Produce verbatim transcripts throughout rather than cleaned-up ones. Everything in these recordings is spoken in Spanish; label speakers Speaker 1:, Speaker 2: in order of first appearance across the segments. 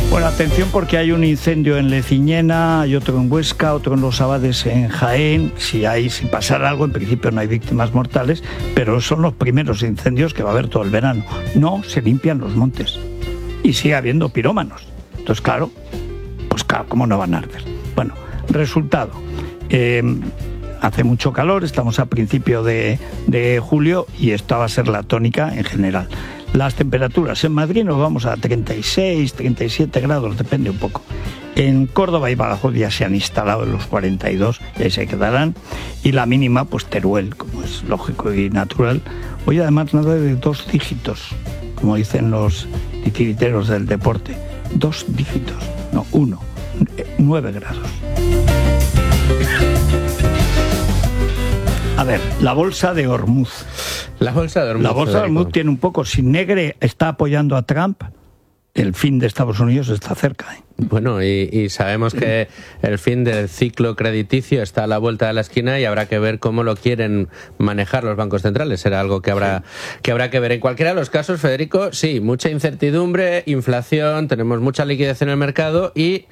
Speaker 1: Bueno, atención porque hay un incendio en Leciñena, hay otro en Huesca, otro en Los Abades en Jaén. Si hay, si pasara algo, en principio no hay víctimas mortales, pero son los primeros incendios que va a haber todo el verano. No se limpian los montes y sigue habiendo pirómanos. Entonces, claro, pues claro, ¿cómo no van a arder? Bueno, resultado. Eh, hace mucho calor, estamos a principio de, de julio y esta va a ser la tónica en general. Las temperaturas en Madrid nos vamos a treinta y seis, treinta y siete grados, depende un poco. En Córdoba y Badajoz ya se han instalado en los cuarenta y dos, y ahí se quedarán. Y la mínima, pues Teruel, como es lógico y natural. Hoy además nada de dos dígitos, como dicen los titiriteros del deporte. Dos dígitos, no, uno, nueve grados. A ver, la bolsa de Hormuz.
Speaker 2: La bolsa de Hormuz.
Speaker 1: La bolsa de Hormuz tiene un poco, si Negre está apoyando a Trump, el fin de Estados Unidos está cerca, ¿eh?
Speaker 2: Bueno, y, y sabemos que el fin del ciclo crediticio está a la vuelta de la esquina y habrá que ver cómo lo quieren manejar los bancos centrales. Será algo que habrá, que habrá que ver. En cualquiera de los casos, Federico, sí, mucha incertidumbre, inflación, tenemos mucha liquidez en el mercado y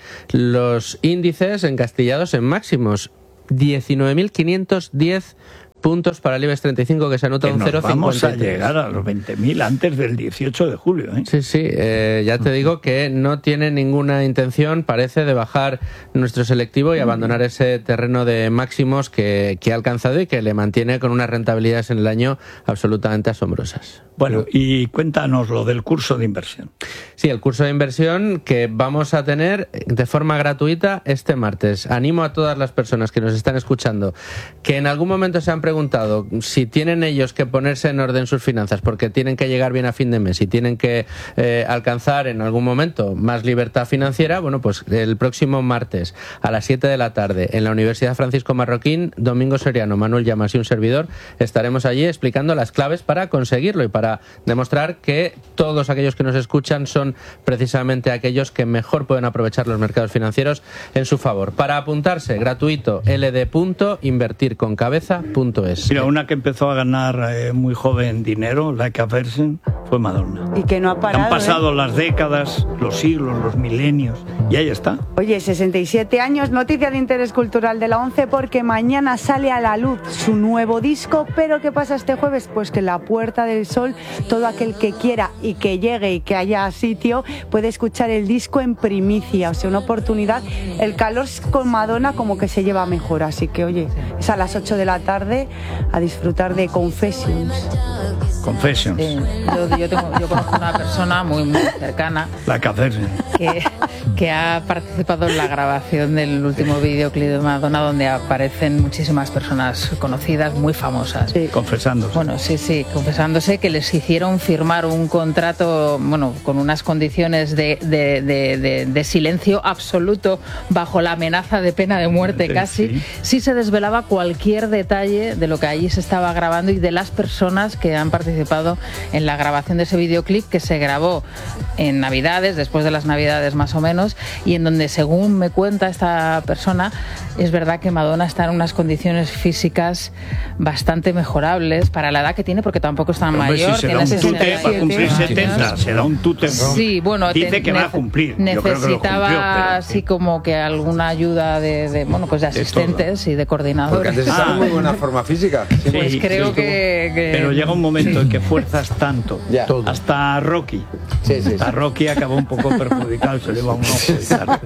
Speaker 2: los índices encastillados en máximos. diecinueve mil quinientos diez puntos para el IBEX treinta y cinco, que se anota un cero coma cincuenta y tres.
Speaker 1: Vamos a llegar a los veinte mil antes del dieciocho de julio, ¿eh?
Speaker 2: Sí, sí, eh, ya te digo que no tiene ninguna intención, parece, de bajar nuestro selectivo y abandonar ese terreno de máximos que, que ha alcanzado y que le mantiene con unas rentabilidades en el año absolutamente asombrosas.
Speaker 1: Bueno, y cuéntanos lo del curso de inversión.
Speaker 2: Sí, el curso de inversión que vamos a tener de forma gratuita este martes. Animo a todas las personas que nos están escuchando que en algún momento se han preguntado si tienen ellos que ponerse en orden sus finanzas porque tienen que llegar bien a fin de mes y tienen que eh, alcanzar en algún momento más libertad financiera. Bueno, pues el próximo martes a las siete de la tarde en la Universidad Francisco Marroquín, Domingo Soriano, Manuel Llamas y un servidor estaremos allí explicando las claves para conseguirlo y para demostrar que todos aquellos que nos escuchan son precisamente aquellos que mejor pueden aprovechar los mercados financieros en su favor. Para apuntarse, gratuito, l d punto invertir con cabeza punto es.
Speaker 1: Mira, una que empezó a ganar eh, muy joven dinero, like a person, fue Madonna.
Speaker 3: Y que no ha parado.
Speaker 1: Han pasado
Speaker 3: ¿eh?
Speaker 1: las décadas, los siglos, los milenios, y ahí está.
Speaker 3: Oye, sesenta y siete años, noticia de interés cultural de la ONCE, porque mañana sale a la luz su nuevo disco. Pero ¿qué pasa este jueves? Pues que la Puerta del Sol, todo aquel que quiera y que llegue y que haya sitio, puede escuchar el disco en primicia. O sea, una oportunidad. El calor con Madonna como que se lleva mejor. Así que, oye, es a las ocho de la tarde a disfrutar de Confessions.
Speaker 1: Confessions.
Speaker 4: Sí, yo, yo, tengo, yo conozco una persona muy, muy cercana
Speaker 1: la
Speaker 4: que, que ha participado en la grabación del último videoclip de Madonna, donde aparecen muchísimas personas conocidas, muy famosas.
Speaker 1: Sí. Confesándose.
Speaker 4: Bueno, sí, sí, confesándose que les hicieron firmar un contrato, bueno, con unas condiciones de, de, de, de, de silencio absoluto, bajo la amenaza de pena de muerte casi, sí. si se desvelaba cualquier detalle de lo que allí se estaba grabando y de las personas que han participado en la grabación de ese videoclip, que se grabó en Navidades, después de las Navidades más o menos, y en donde, según me cuenta esta persona, es verdad que Madonna está en unas condiciones físicas bastante mejorables para la edad que tiene, porque tampoco es tan
Speaker 1: Pero
Speaker 4: mayor.
Speaker 1: Si se da un tute para cumplir setenta, se da un tute.
Speaker 4: Sí, bueno,
Speaker 1: dice
Speaker 4: te,
Speaker 1: que va a cumplir.
Speaker 4: Necesitaba
Speaker 1: cumplió,
Speaker 4: así como que alguna ayuda de, de bueno, pues de asistentes de y de coordinadores.
Speaker 5: Porque antes estaba en muy buena forma física.
Speaker 4: Sí, pues sí, creo sí, que, que...
Speaker 1: Pero llega un momento sí. en que fuerzas tanto.
Speaker 5: Ya.
Speaker 1: Hasta Rocky.
Speaker 5: Sí, sí,
Speaker 1: Hasta
Speaker 5: sí.
Speaker 1: Rocky acabó un poco perjudicado, se le va un ojo y tal.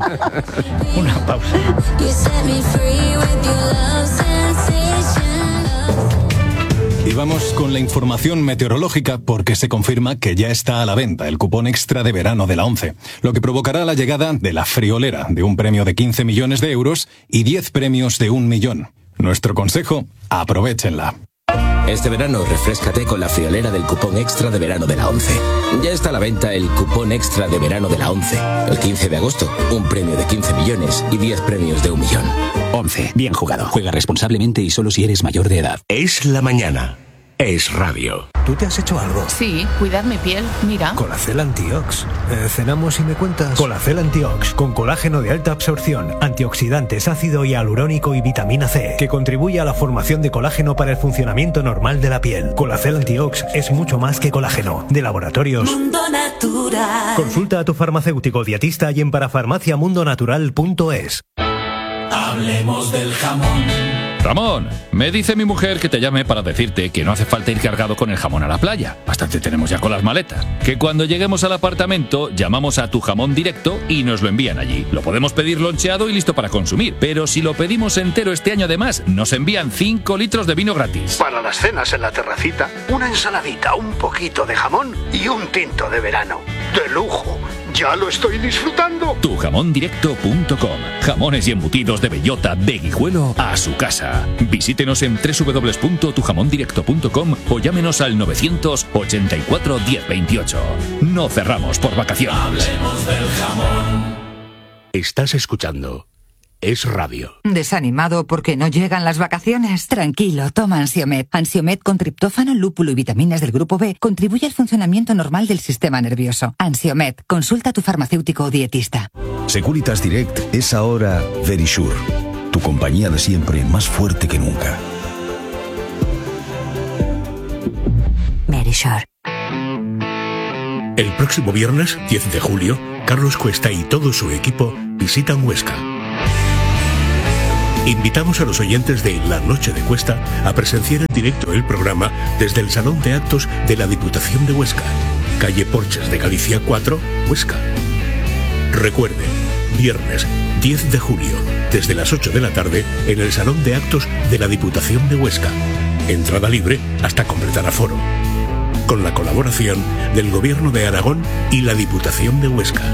Speaker 1: Una pausa.
Speaker 6: Y vamos con la información meteorológica porque se confirma que ya está a la venta el cupón extra de verano de la ONCE, lo que provocará la llegada de la friolera de un premio de quince millones de euros y diez premios de un millón. Nuestro consejo, aprovéchenla.
Speaker 7: Este verano refréscate con la friolera del cupón extra de verano de la ONCE. Ya está a la venta el cupón extra de verano de la ONCE. El quince de agosto, un premio de quince millones y diez premios de un millón.
Speaker 8: ONCE, bien jugado. Juega responsablemente y solo si eres mayor de edad.
Speaker 9: Es la mañana.
Speaker 8: Es Radio.
Speaker 9: ¿Tú te has hecho algo?
Speaker 10: Sí, cuidar mi piel, mira.
Speaker 9: Colacel Antiox. Eh, ¿Cenamos y me cuentas? Colacel Antiox, con colágeno de alta absorción, antioxidantes, ácido hialurónico y vitamina C, que contribuye a la formación de colágeno para el funcionamiento normal de la piel. Colacel Antiox es mucho más que colágeno. De Laboratorios
Speaker 11: Mundo Natural.
Speaker 9: Consulta a tu farmacéutico dietista y en parafarmacia mundo natural punto es.
Speaker 11: Hablemos del jamón.
Speaker 12: Ramón, me dice mi mujer que te llame para decirte que no hace falta ir cargado con el jamón a la playa. Bastante tenemos ya con las maletas. Que cuando lleguemos al apartamento llamamos a Tu Jamón Directo y nos lo envían allí. Lo podemos pedir loncheado y listo para consumir. Pero si lo pedimos entero este año además, nos envían cinco litros de vino gratis.
Speaker 13: Para las cenas en la terracita, una ensaladita, un poquito de jamón y un tinto de verano. ¡De lujo! ¡Ya lo estoy disfrutando!
Speaker 12: tu jamón directo punto com. Jamones y embutidos de bellota, de Guijuelo a su casa. Visítenos en doble u doble u doble u punto tu jamón directo punto com o llámenos al novecientos ochenta y cuatro diez veintiocho. No cerramos por vacaciones.
Speaker 11: Hablemos del jamón.
Speaker 8: Estás escuchando Es Radio.
Speaker 14: ¿Desanimado porque no llegan las vacaciones? Tranquilo, toma Ansiomed. Ansiomed con triptófano, lúpulo y vitaminas del grupo B contribuye al funcionamiento normal del sistema nervioso. Ansiomed, consulta a tu farmacéutico o dietista.
Speaker 15: Securitas Direct es ahora Verisure, tu compañía de siempre más fuerte que nunca.
Speaker 14: Verisure.
Speaker 8: El próximo viernes, diez de julio, Carlos Cuesta y todo su equipo visitan Huesca. Invitamos a los oyentes de La Noche de Cuesta a presenciar en directo el programa desde el Salón de Actos de la Diputación de Huesca, calle Porches de Galicia cuatro, Huesca. Recuerde, viernes diez de julio, desde las ocho de la tarde, en el Salón de Actos de la Diputación de Huesca. Entrada libre hasta completar aforo. Con la colaboración del Gobierno de Aragón y la Diputación de Huesca.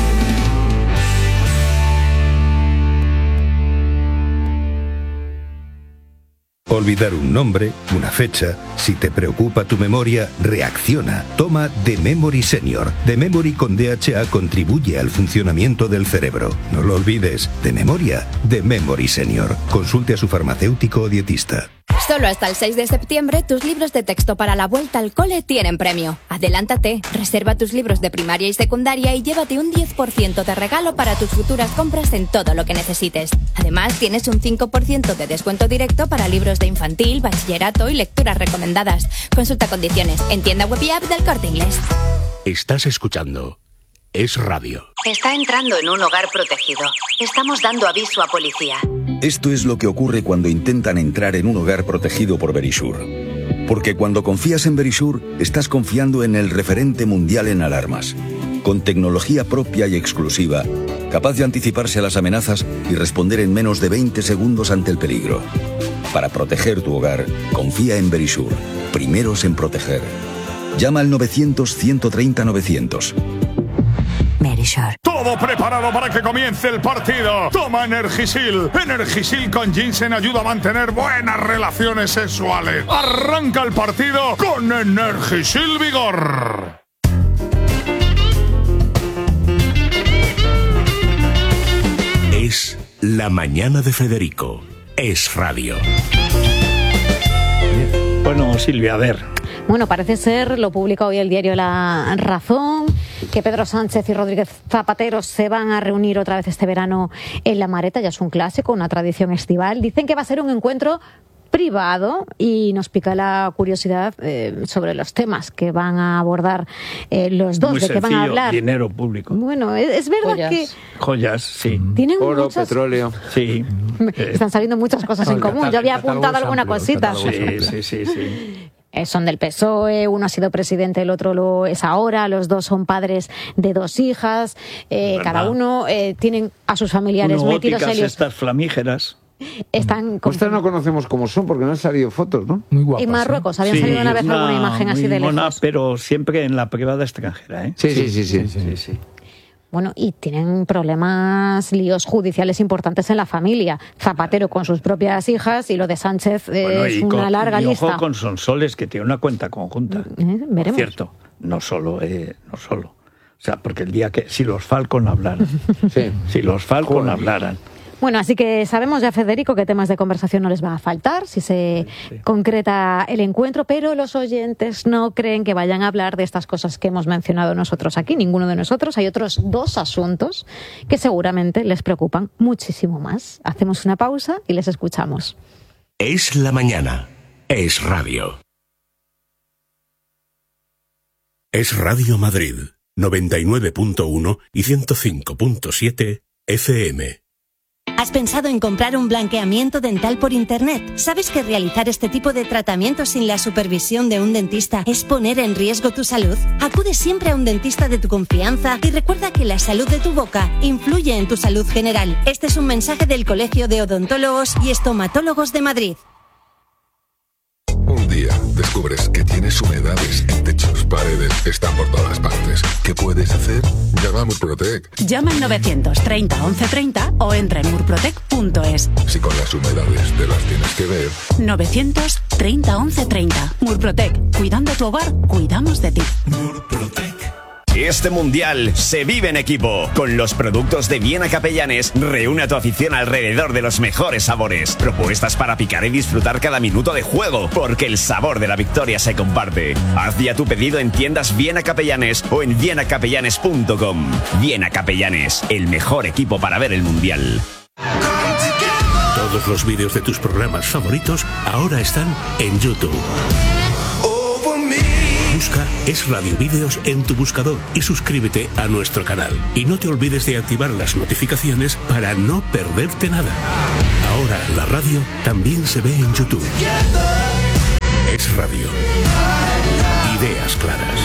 Speaker 15: Olvidar un nombre, una fecha, si te preocupa tu memoria, reacciona. Toma The Memory Senior. The Memory con D H A contribuye al funcionamiento del cerebro. No lo olvides, de memoria, The Memory Senior. Consulte a su farmacéutico o dietista.
Speaker 16: Solo hasta el seis de septiembre, tus libros de texto para la vuelta al cole tienen premio. Adelántate, reserva tus libros de primaria y secundaria y llévate un diez por ciento de regalo para tus futuras compras en todo lo que necesites. Además, tienes un cinco por ciento de descuento directo para libros de infantil, bachillerato y lecturas recomendadas. Consulta condiciones en tienda web y app del Corte Inglés.
Speaker 8: Estás escuchando Es Radio.
Speaker 17: Está entrando en un hogar protegido. Estamos dando aviso a policía.
Speaker 15: Esto es lo que ocurre cuando intentan entrar en un hogar protegido por Verisure. Porque cuando confías en Verisure, estás confiando en el referente mundial en alarmas. Con tecnología propia y exclusiva, capaz de anticiparse a las amenazas y responder en menos de veinte segundos ante el peligro. Para proteger tu hogar, confía en Verisure. Primeros en proteger. Llama al novecientos, ciento treinta, novecientos.
Speaker 14: Verisure.
Speaker 18: Todo preparado para que comience el partido. Toma Energisil. Energisil con ginseng ayuda a mantener buenas relaciones sexuales. Arranca el partido con Energisil Vigor.
Speaker 8: Es La Mañana de Federico. Es Radio.
Speaker 1: Bueno, Silvia, a ver.
Speaker 19: Bueno, parece ser, lo publica hoy el diario La Razón, que Pedro Sánchez y Rodríguez Zapatero se van a reunir otra vez este verano en La Mareta. Ya es un clásico, una tradición estival. Dicen que va a ser un encuentro privado y nos pica la curiosidad eh, sobre los temas que van a abordar eh, los dos,
Speaker 1: Muy
Speaker 19: de qué van a hablar.
Speaker 1: Dinero público.
Speaker 19: Bueno, es, es verdad
Speaker 5: Joyas.
Speaker 19: que
Speaker 1: Joyas, sí.
Speaker 19: tienen
Speaker 5: Oro,
Speaker 19: muchas...
Speaker 5: petróleo.
Speaker 1: Sí.
Speaker 19: Están saliendo muchas cosas en común. Yo había apuntado alguna cosita.
Speaker 1: Sí, sí, sí, sí.
Speaker 19: Eh, son del P S O E, uno ha sido presidente, el otro lo es ahora, los dos son padres de dos hijas, eh, cada uno eh, tienen a sus familiares
Speaker 1: Uno
Speaker 19: metidos en
Speaker 1: góticas,
Speaker 19: líos.
Speaker 1: estas flamígeras.
Speaker 19: Están con...
Speaker 5: Estas no conocemos cómo son porque no han salido fotos, ¿no?
Speaker 1: Muy guapas.
Speaker 19: En Marruecos, habían
Speaker 1: Sí,
Speaker 19: salido una vez
Speaker 1: una
Speaker 19: alguna imagen así
Speaker 1: muy
Speaker 19: de lejos.
Speaker 1: mona, pero siempre en la privada extranjera, ¿eh?
Speaker 5: Sí, sí, sí, sí.
Speaker 1: sí, sí, sí.
Speaker 19: Bueno, y tienen problemas, líos judiciales importantes en la familia. Zapatero con sus propias hijas y lo de Sánchez eh,
Speaker 1: Bueno,
Speaker 19: es
Speaker 1: y
Speaker 19: una
Speaker 1: con,
Speaker 19: larga
Speaker 1: y
Speaker 19: lista.
Speaker 1: ojo con Sonsoles, que tiene una cuenta conjunta.
Speaker 19: Eh, veremos.
Speaker 1: Cierto, no solo, eh, no solo. O sea, porque el día que, si los Falcon hablaran,
Speaker 5: Sí.
Speaker 1: si los Falcon
Speaker 5: Joder.
Speaker 1: hablaran.
Speaker 19: Bueno, así que sabemos ya, Federico, que temas de conversación no les va a faltar si se sí, sí. concreta el encuentro, pero los oyentes no creen que vayan a hablar de estas cosas que hemos mencionado nosotros aquí, ninguno de nosotros. Hay otros dos asuntos que seguramente les preocupan muchísimo más. Hacemos una pausa y les escuchamos.
Speaker 8: Es la mañana. Es radio. Es Radio Madrid, noventa y nueve punto uno y ciento cinco punto siete F M.
Speaker 20: ¿Has pensado en comprar un blanqueamiento dental por internet? ¿Sabes que realizar este tipo de tratamientos sin la supervisión de un dentista es poner en riesgo tu salud? Acude siempre a un dentista de tu confianza y recuerda que la salud de tu boca influye en tu salud general. Este es un mensaje del Colegio de Odontólogos y Estomatólogos de Madrid.
Speaker 21: Un día descubres que tienes humedades en techos, paredes, están por todas partes. ¿Qué puedes hacer? Llama a Murprotec.
Speaker 22: Llama al novecientos treinta once treinta o entra en murprotec punto es.
Speaker 21: Si con las humedades te las tienes que ver.
Speaker 22: novecientos treinta once treinta. Murprotec. Cuidando tu hogar, cuidamos de ti.
Speaker 23: Murprotec. Este mundial se vive en equipo. Con los productos de Viena Capellanes, reúne a tu afición alrededor de los mejores sabores. Propuestas para picar y disfrutar cada minuto de juego, porque el sabor de la victoria se comparte. Haz ya tu pedido en tiendas Viena Capellanes o en viena capellanes punto com. Viena Capellanes, el mejor equipo para ver el mundial.
Speaker 8: Todos los vídeos de tus programas favoritos ahora están en YouTube. Busca Es Radio Vídeos en tu buscador y suscríbete a nuestro canal. Y no te olvides de activar las notificaciones para no perderte nada. Ahora la radio también se ve en YouTube. Es Radio. Ideas claras.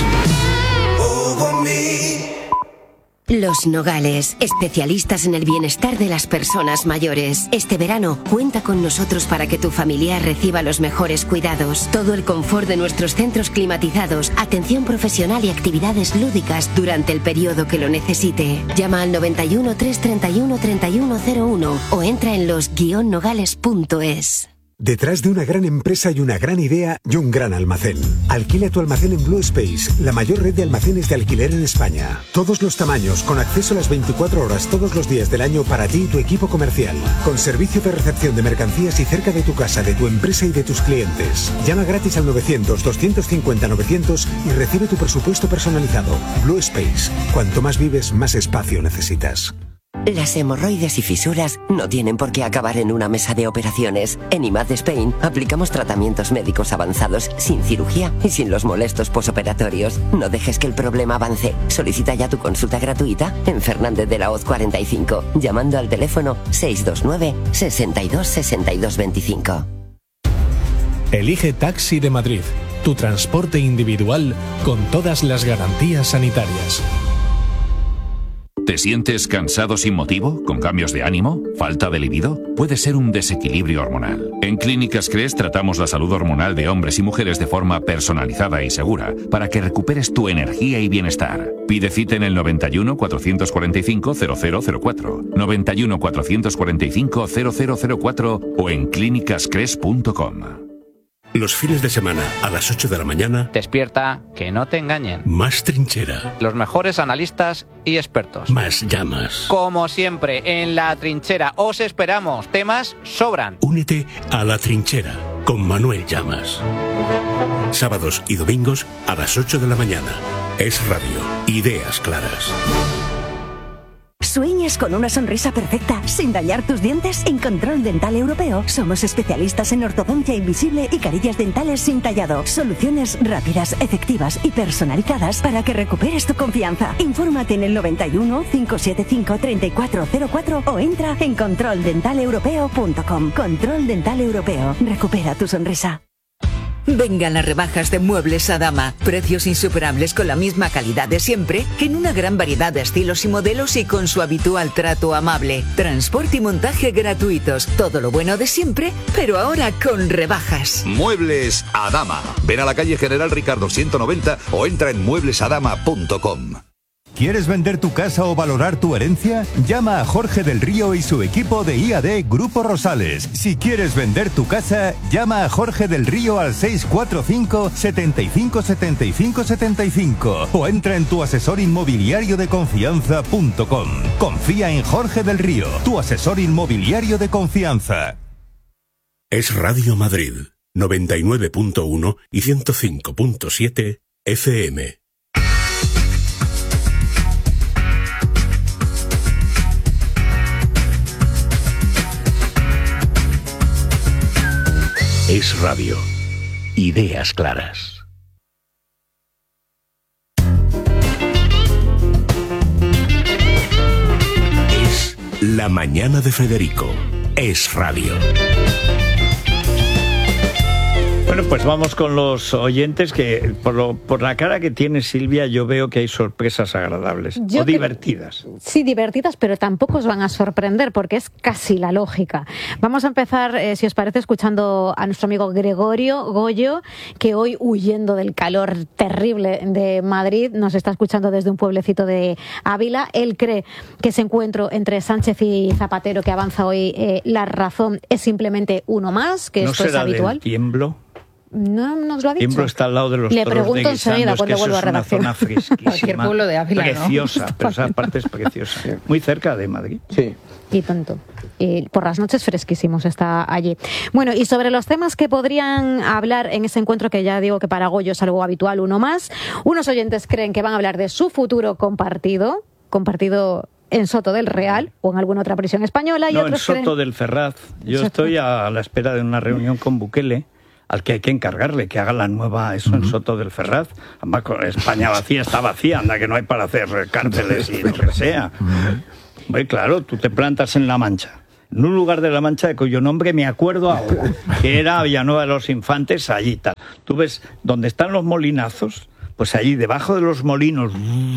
Speaker 20: Los Nogales, especialistas en el bienestar de las personas mayores. Este verano, cuenta con nosotros para que tu familiar reciba los mejores cuidados. Todo el confort de nuestros centros climatizados, atención profesional y actividades lúdicas durante el periodo que lo necesite. Llama al noventa y uno, trescientos treinta y uno, treinta y uno cero uno o entra en los guion nogales punto es.
Speaker 24: Detrás de una gran empresa hay una gran idea y un gran almacén. Alquila tu almacén en Blue Space, la mayor red de almacenes de alquiler en España. Todos los tamaños, con acceso a las veinticuatro horas todos los días del año para ti y tu equipo comercial. Con servicio de recepción de mercancías y cerca de tu casa, de tu empresa y de tus clientes. Llama gratis al novecientos, doscientos cincuenta, novecientos y recibe tu presupuesto personalizado. Blue Space. Cuanto más vives, más espacio necesitas.
Speaker 25: Las hemorroides y fisuras no tienen por qué acabar en una mesa de operaciones. En I M A D Spain aplicamos tratamientos médicos avanzados sin cirugía y sin los molestos posoperatorios. No dejes que el problema avance. Solicita ya tu consulta gratuita en Fernández de la Hoz cuarenta y cinco, llamando al teléfono seis dos nueve, sesenta y dos, sesenta y dos veinticinco.
Speaker 9: Elige Taxi de Madrid, tu transporte individual con todas las garantías sanitarias.
Speaker 12: ¿Te sientes cansado sin motivo? ¿Con cambios de ánimo? ¿Falta de libido? Puede ser un desequilibrio hormonal. En Clínicas Cres tratamos la salud hormonal de hombres y mujeres de forma personalizada y segura para que recuperes tu energía y bienestar. Pide cita en el noventa y uno, cuatrocientos cuarenta y cinco, cero cero cero cuatro, noventa y uno, cuatrocientos cuarenta y cinco, cero cero cero cuatro o en clínicas cres punto com.
Speaker 8: Los fines de semana, a las ocho de la mañana...
Speaker 26: Despierta, que no te engañen.
Speaker 8: Más trinchera.
Speaker 26: Los mejores analistas y expertos.
Speaker 8: Más llamas.
Speaker 26: Como siempre, en La Trinchera os esperamos. Temas sobran.
Speaker 8: Únete a La Trinchera con Manuel Llamas. Sábados y domingos a las ocho de la mañana. Es Radio. Ideas claras.
Speaker 27: ¿Sueñas con una sonrisa perfecta sin dañar tus dientes? En Control Dental Europeo somos especialistas en ortodoncia invisible y carillas dentales sin tallado. Soluciones rápidas, efectivas y personalizadas para que recuperes tu confianza. Infórmate en el noventa y uno, cinco siete cinco, treinta y cuatro cero cuatro o entra en control dental europeo punto com. Control Dental Europeo. Recupera tu sonrisa.
Speaker 28: Vengan las rebajas de Muebles Adama. Precios insuperables con la misma calidad de siempre, en una gran variedad de estilos y modelos y con su habitual trato amable. Transporte y montaje gratuitos. Todo lo bueno de siempre, pero ahora con rebajas.
Speaker 29: Muebles Adama. Ven a la calle General Ricardo ciento noventa o entra en muebles adama punto com.
Speaker 2: ¿Quieres vender tu casa o valorar tu herencia? Llama a Jorge del Río y su equipo de I A D Grupo Rosales. Si quieres vender tu casa, llama a Jorge del Río al seis cuatro cinco, setenta y cinco, setenta y cinco, setenta y cinco o entra en tu asesor inmobiliario de confianza punto com. Confía en Jorge del Río, tu asesor inmobiliario de confianza.
Speaker 8: Es Radio Madrid, noventa y nueve punto uno y ciento cinco punto siete F M. Es Radio. Ideas claras. Es La Mañana de Federico. Es Radio.
Speaker 1: Bueno, pues vamos con los oyentes que por, lo, por la cara que tiene Silvia yo veo que hay sorpresas agradables
Speaker 19: Yo
Speaker 1: o divertidas.
Speaker 19: Que, sí, divertidas, pero tampoco os van a sorprender porque es casi la lógica. Vamos a empezar, eh, si os parece, escuchando a nuestro amigo Gregorio Goyo, que hoy, huyendo del calor terrible de Madrid, nos está escuchando desde un pueblecito de Ávila. Él cree que ese encuentro entre Sánchez y Zapatero que avanza hoy, eh, La Razón, es simplemente uno más, que
Speaker 1: ¿No
Speaker 19: esto es
Speaker 1: será
Speaker 19: habitual?
Speaker 1: del Tiemblo?
Speaker 19: No nos lo ha dicho.
Speaker 1: Tiemblo está al lado de los
Speaker 19: Le
Speaker 1: toros
Speaker 19: pregunto
Speaker 1: de
Speaker 19: enseguida cuando vuelva a redacción.
Speaker 1: Es una zona fresquísima.
Speaker 3: Cualquier pueblo de Ávila, ¿no?
Speaker 1: Preciosa, pero esa parte es preciosa. Muy cerca de Madrid.
Speaker 5: Sí.
Speaker 19: Y tanto. Y por las noches fresquísimos está allí. Bueno, y sobre los temas que podrían hablar en ese encuentro, que ya digo que para Goyo es algo habitual, uno más, unos oyentes creen que van a hablar de su futuro compartido, compartido en Soto del Real o en alguna otra prisión española. Y
Speaker 1: no,
Speaker 19: otros
Speaker 1: en Soto
Speaker 19: creen...
Speaker 1: del Ferraz. Yo estoy a la espera de una reunión con Bukele, al que hay que encargarle que haga la nueva eso en Soto del Ferraz. Además, con España vacía está vacía, anda que no hay para hacer cárceles y lo que sea. Muy claro, tú te plantas en La Mancha, en un lugar de La Mancha de cuyo nombre me acuerdo ahora, que era Villanueva de los Infantes, allí tal. Tú ves donde están los molinazos, pues allí debajo de los molinos,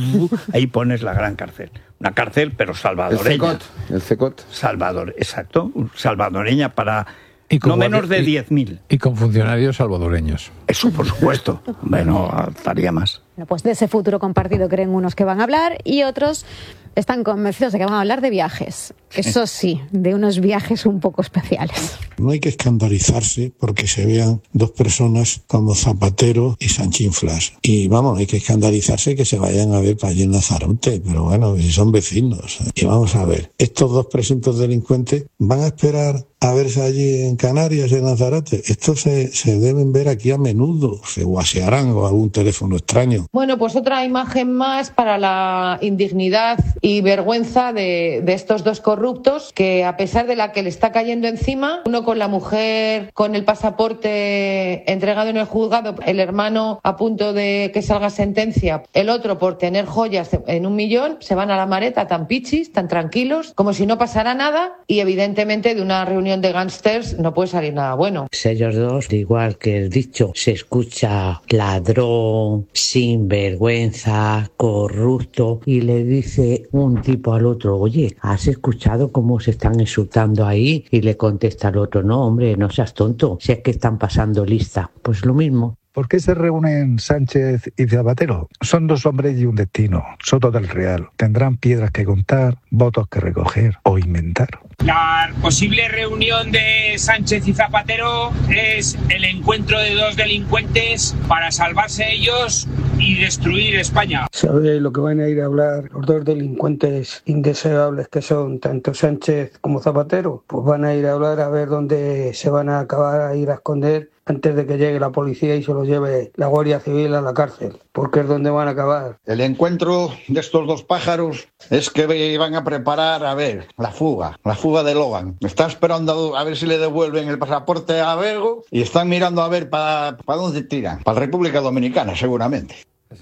Speaker 1: ahí pones la gran cárcel. Una cárcel, pero salvadoreña.
Speaker 5: El Cecot. El Cecot.
Speaker 1: Salvador, exacto, salvadoreña para... No menos de diez mil.
Speaker 4: Y con funcionarios salvadoreños.
Speaker 1: Eso, por supuesto. Bueno, estaría más.
Speaker 19: Bueno, pues de ese futuro compartido creen unos que van a hablar y otros están convencidos de que van a hablar de viajes. Eso sí, de unos viajes un poco especiales.
Speaker 6: No hay que escandalizarse porque se vean dos personas como Zapatero y Sanchinflas. Y vamos, hay que escandalizarse que se vayan a ver para allí en Lanzarote, pero bueno, si son vecinos. Y vamos a ver, estos dos presuntos delincuentes van a esperar a verse allí en Canarias, en Lanzarote. Estos se, se deben ver aquí a menudo, se guasearán o algún teléfono extraño.
Speaker 3: Bueno, pues otra imagen más para la indignidad y vergüenza de, de estos dos corruptos que, a pesar de la que le está cayendo encima, uno con la mujer con el pasaporte entregado en el juzgado, el hermano a punto de que salga sentencia, el otro por tener joyas en un millón, se van a la Mareta tan pichis, tan tranquilos, como si no pasara nada, y evidentemente de una reunión de gángsters no puede salir nada bueno.
Speaker 7: Ellos dos, igual que el dicho, se escucha ladrón, sinvergüenza, corrupto, y le dice un tipo al otro, oye, ¿has escuchado cómo se están insultando ahí? Y le contesta al otro, no, hombre, no seas tonto, si es que están pasando lista. Pues lo mismo.
Speaker 10: ¿Por qué se reúnen Sánchez y Zapatero? Son dos hombres y un destino, Soto del Real. Tendrán piedras que contar, votos que recoger o inventar.
Speaker 11: La posible reunión de Sánchez y Zapatero es el encuentro de dos delincuentes para salvarse ellos y destruir España.
Speaker 13: ¿Sabe lo que van a ir a hablar los dos delincuentes indeseables que son tanto Sánchez como Zapatero? Pues van a ir a hablar a ver dónde se van a acabar a ir a esconder antes de que llegue la policía y se los lleve la Guardia Civil a la cárcel, porque es donde van a acabar.
Speaker 29: El encuentro de estos dos pájaros es que van a preparar, a ver, la fuga, la fuga de Logan. Está esperando a ver si le devuelven el pasaporte a Bergo y están mirando a ver para pa dónde tiran, para la República Dominicana seguramente.